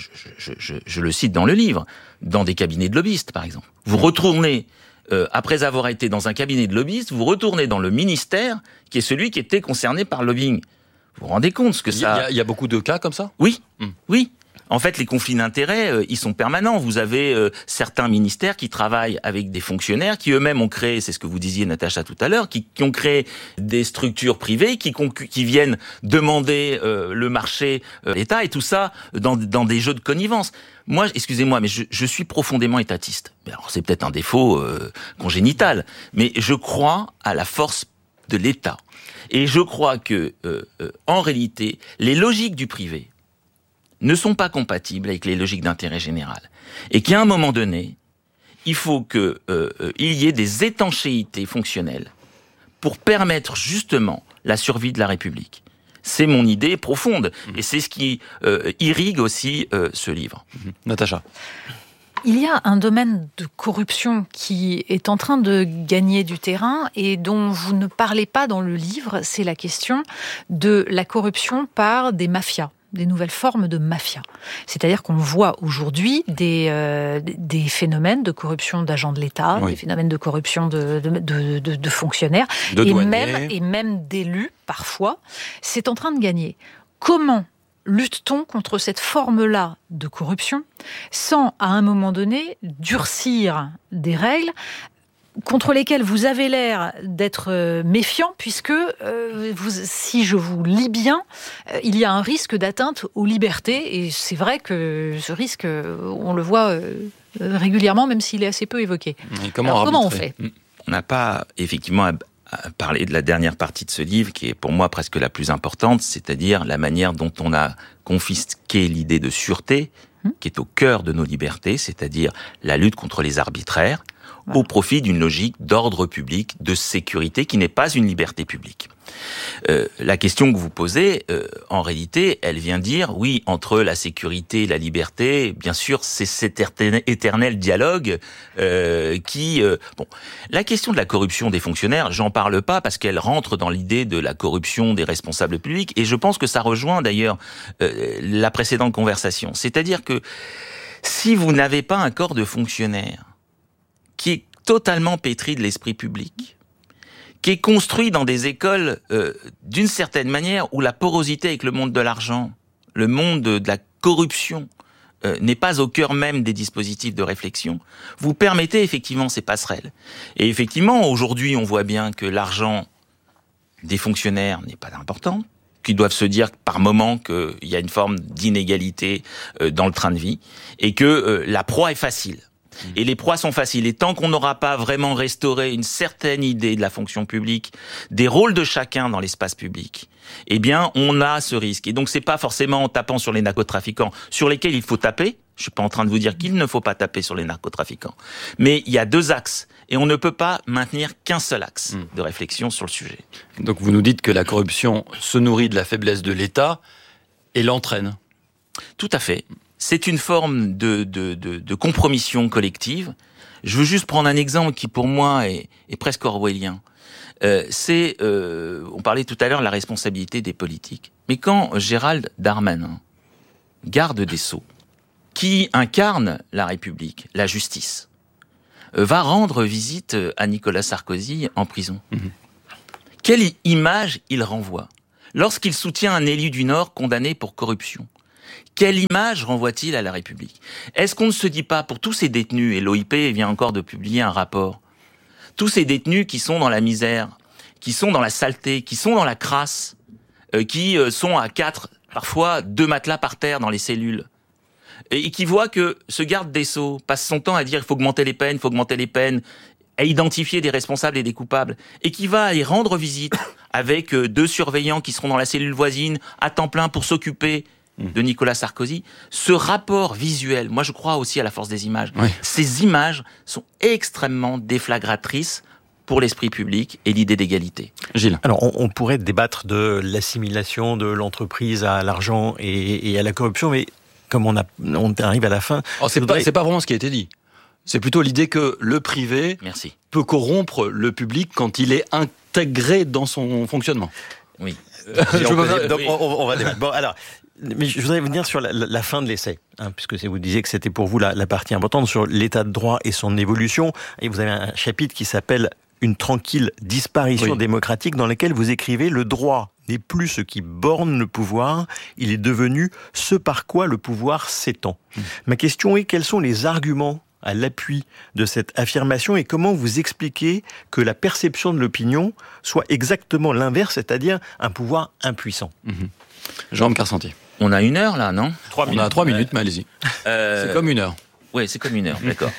je le cite dans le livre, dans des cabinets de lobbyistes par exemple. Vous retournez, après avoir été dans un cabinet de lobbyistes, vous retournez dans le ministère qui est celui qui était concerné par le lobbying. Vous vous rendez compte ce que ça... Il y a beaucoup de cas comme ça ? Oui, oui. En fait, les conflits d'intérêts, ils sont permanents. Vous avez certains ministères qui travaillent avec des fonctionnaires qui eux-mêmes ont créé, c'est ce que vous disiez Natacha tout à l'heure, qui ont créé des structures privées qui viennent demander le marché d'État et tout ça dans des jeux de connivence. Moi, excusez-moi, mais je suis profondément étatiste. Alors c'est peut-être un défaut congénital, mais je crois à la force de l'État. Et je crois que, en réalité, les logiques du privé ne sont pas compatibles avec les logiques d'intérêt général. Et qu'à un moment donné, il faut qu'il y ait des étanchéités fonctionnelles pour permettre justement la survie de la République. C'est mon idée profonde, et c'est ce qui irrigue aussi ce livre. Natacha. Il y a un domaine de corruption qui est en train de gagner du terrain et dont vous ne parlez pas dans le livre, c'est la question de la corruption par des mafias, des nouvelles formes de mafia. C'est-à-dire qu'on voit aujourd'hui des phénomènes de corruption d'agents de l'État, oui, des phénomènes de corruption de fonctionnaires, et même d'élus, parfois. C'est en train de gagner. Comment lutte-t-on contre cette forme-là de corruption sans, à un moment donné, durcir des règles contre lesquelles vous avez l'air d'être méfiant, puisque, si je vous lis bien, il y a un risque d'atteinte aux libertés, et c'est vrai que ce risque, on le voit régulièrement, même s'il est assez peu évoqué. Comment on fait ? On n'a pas, effectivement, à parler de la dernière partie de ce livre, qui est pour moi presque la plus importante, c'est-à-dire la manière dont on a confisqué l'idée de sûreté, qui est au cœur de nos libertés, c'est-à-dire la lutte contre les arbitraires, au profit d'une logique d'ordre public, de sécurité, qui n'est pas une liberté publique. La question que vous posez, en réalité, elle vient dire, oui, entre la sécurité et la liberté, bien sûr, c'est cet éternel dialogue qui... Bon, la question de la corruption des fonctionnaires, j'en parle pas parce qu'elle rentre dans l'idée de la corruption des responsables publics, et je pense que ça rejoint d'ailleurs la précédente conversation. C'est-à-dire que si vous n'avez pas un corps de fonctionnaires qui est totalement pétri de l'esprit public, qui est construit dans des écoles d'une certaine manière où la porosité avec le monde de l'argent, le monde de la corruption n'est pas au cœur même des dispositifs de réflexion, vous permettez effectivement ces passerelles. Et effectivement, aujourd'hui, on voit bien que l'argent des fonctionnaires n'est pas important, qu'ils doivent se dire par moment qu'il y a une forme d'inégalité dans le train de vie, et que la proie est facile. Et les proies sont faciles. Et tant qu'on n'aura pas vraiment restauré une certaine idée de la fonction publique, des rôles de chacun dans l'espace public, eh bien, on a ce risque. Et donc, c'est pas forcément en tapant sur les narcotrafiquants, sur lesquels il faut taper. Je suis pas en train de vous dire qu'il ne faut pas taper sur les narcotrafiquants. Mais il y a 2 axes. Et on ne peut pas maintenir qu'un seul axe de réflexion sur le sujet. Donc, vous nous dites que la corruption se nourrit de la faiblesse de l'État et l'entraîne. Tout à fait. C'est une forme de compromission collective. Je veux juste prendre un exemple qui, pour moi, est presque orwellien. On parlait tout à l'heure de la responsabilité des politiques. Mais quand Gérald Darmanin, garde des Sceaux, qui incarne la République, la justice, va rendre visite à Nicolas Sarkozy en prison. Quelle image il renvoie lorsqu'il soutient un élu du Nord condamné pour corruption? Quelle image renvoie-t-il à la République? Est-ce qu'on ne se dit pas, pour tous ces détenus, et l'OIP vient encore de publier un rapport, tous ces détenus qui sont dans la misère, qui sont dans la saleté, qui sont dans la crasse, qui sont à 4, parfois 2 matelas par terre dans les cellules, et qui voient que ce garde des Sceaux passe son temps à dire il faut augmenter les peines, à identifier des responsables et des coupables, et qui va aller rendre visite avec 2 surveillants qui seront dans la cellule voisine à temps plein pour s'occuper de Nicolas Sarkozy, ce rapport visuel, moi je crois aussi à la force des images, ces images sont extrêmement déflagratrices pour l'esprit public et l'idée d'égalité. Gilles. Alors on pourrait débattre de l'assimilation de l'entreprise à l'argent et à la corruption, mais comme on arrive à la fin... C'est pas vraiment ce qui a été dit. C'est plutôt l'idée que le privé peut corrompre le public quand il est intégré dans son fonctionnement. Oui. On va débattre. Bon, alors... Mais je voudrais venir sur la fin de l'essai, puisque vous disiez que c'était pour vous la partie importante sur l'état de droit et son évolution. Et vous avez un chapitre qui s'appelle « Une tranquille disparition démocratique » dans lequel vous écrivez « Le droit n'est plus ce qui borne le pouvoir, il est devenu ce par quoi le pouvoir s'étend ». Ma question est, quels sont les arguments à l'appui de cette affirmation et comment vous expliquez que la perception de l'opinion soit exactement l'inverse, c'est-à-dire un pouvoir impuissant? Jérôme Carsentier. On a 1 heure là, non? 3 minutes. On a 3 minutes, mais allez-y. C'est comme 1 heure. Oui, c'est comme 1 heure, d'accord.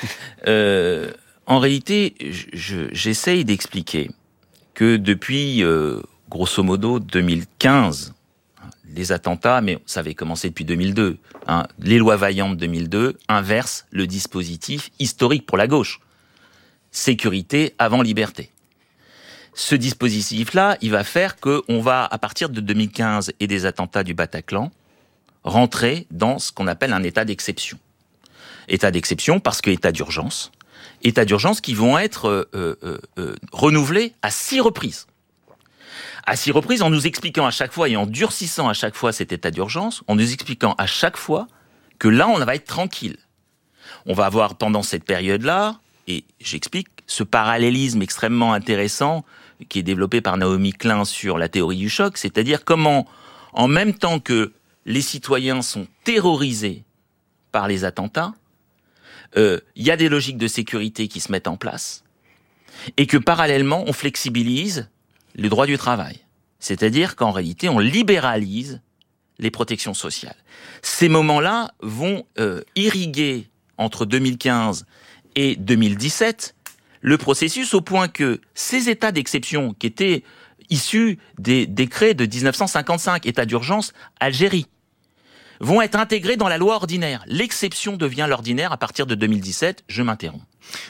En réalité, j'essaye d'expliquer que depuis, grosso modo, 2015, les attentats, mais ça avait commencé depuis 2002, les lois Vaillant de 2002 inversent le dispositif historique pour la gauche. Sécurité avant liberté. Ce dispositif-là, il va faire qu'on va, à partir de 2015 et des attentats du Bataclan, rentrer dans ce qu'on appelle un état d'exception. État d'exception parce que état d'urgence qui vont être renouvelés à 6 reprises. À 6 reprises, en nous expliquant à chaque fois et en durcissant à chaque fois cet état d'urgence, en nous expliquant à chaque fois que là, on va être tranquille. On va avoir pendant cette période-là, et j'explique, ce parallélisme extrêmement intéressant qui est développé par Naomi Klein sur la théorie du choc, c'est-à-dire comment, en même temps que les citoyens sont terrorisés par les attentats, il y a des logiques de sécurité qui se mettent en place, et que parallèlement, on flexibilise le droit du travail. C'est-à-dire qu'en réalité, on libéralise les protections sociales. Ces moments-là vont irriguer entre 2015 et 2017 le processus au point que ces états d'exception qui étaient issus des décrets de 1955, état d'urgence, Algérie, vont être intégrés dans la loi ordinaire. L'exception devient l'ordinaire à partir de 2017. Je m'interromps.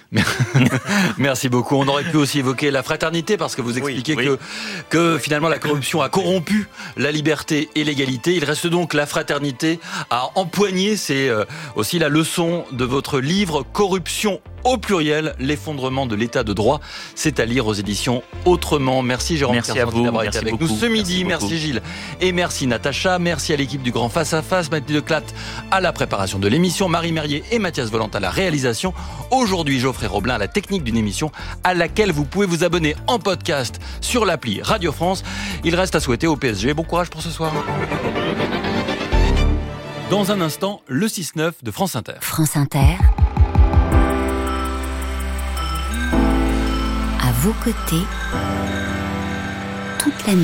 Merci beaucoup. On aurait pu aussi évoquer la fraternité parce que vous expliquez que finalement la corruption a corrompu la liberté et l'égalité. Il reste donc la fraternité à empoigner. C'est aussi la leçon de votre livre Corruption au pluriel, l'effondrement de l'état de droit. C'est à lire aux éditions Autrement. Merci Jérôme Carsentier d'avoir été avec nous ce midi. Merci Gilles et merci Natacha. Merci à l'équipe du Grand Face à Face, Mathilde Leclatte à la préparation de l'émission, Marie Merrier et Mathias Volant à la réalisation. Aujourd'hui, Geoffrey Roblin à la technique d'une émission à laquelle vous pouvez vous abonner en podcast sur l'appli Radio France. Il reste à souhaiter au PSG bon courage pour ce soir. Dans un instant, le 6-9 de France Inter. France Inter. À vos côtés, toute la nuit.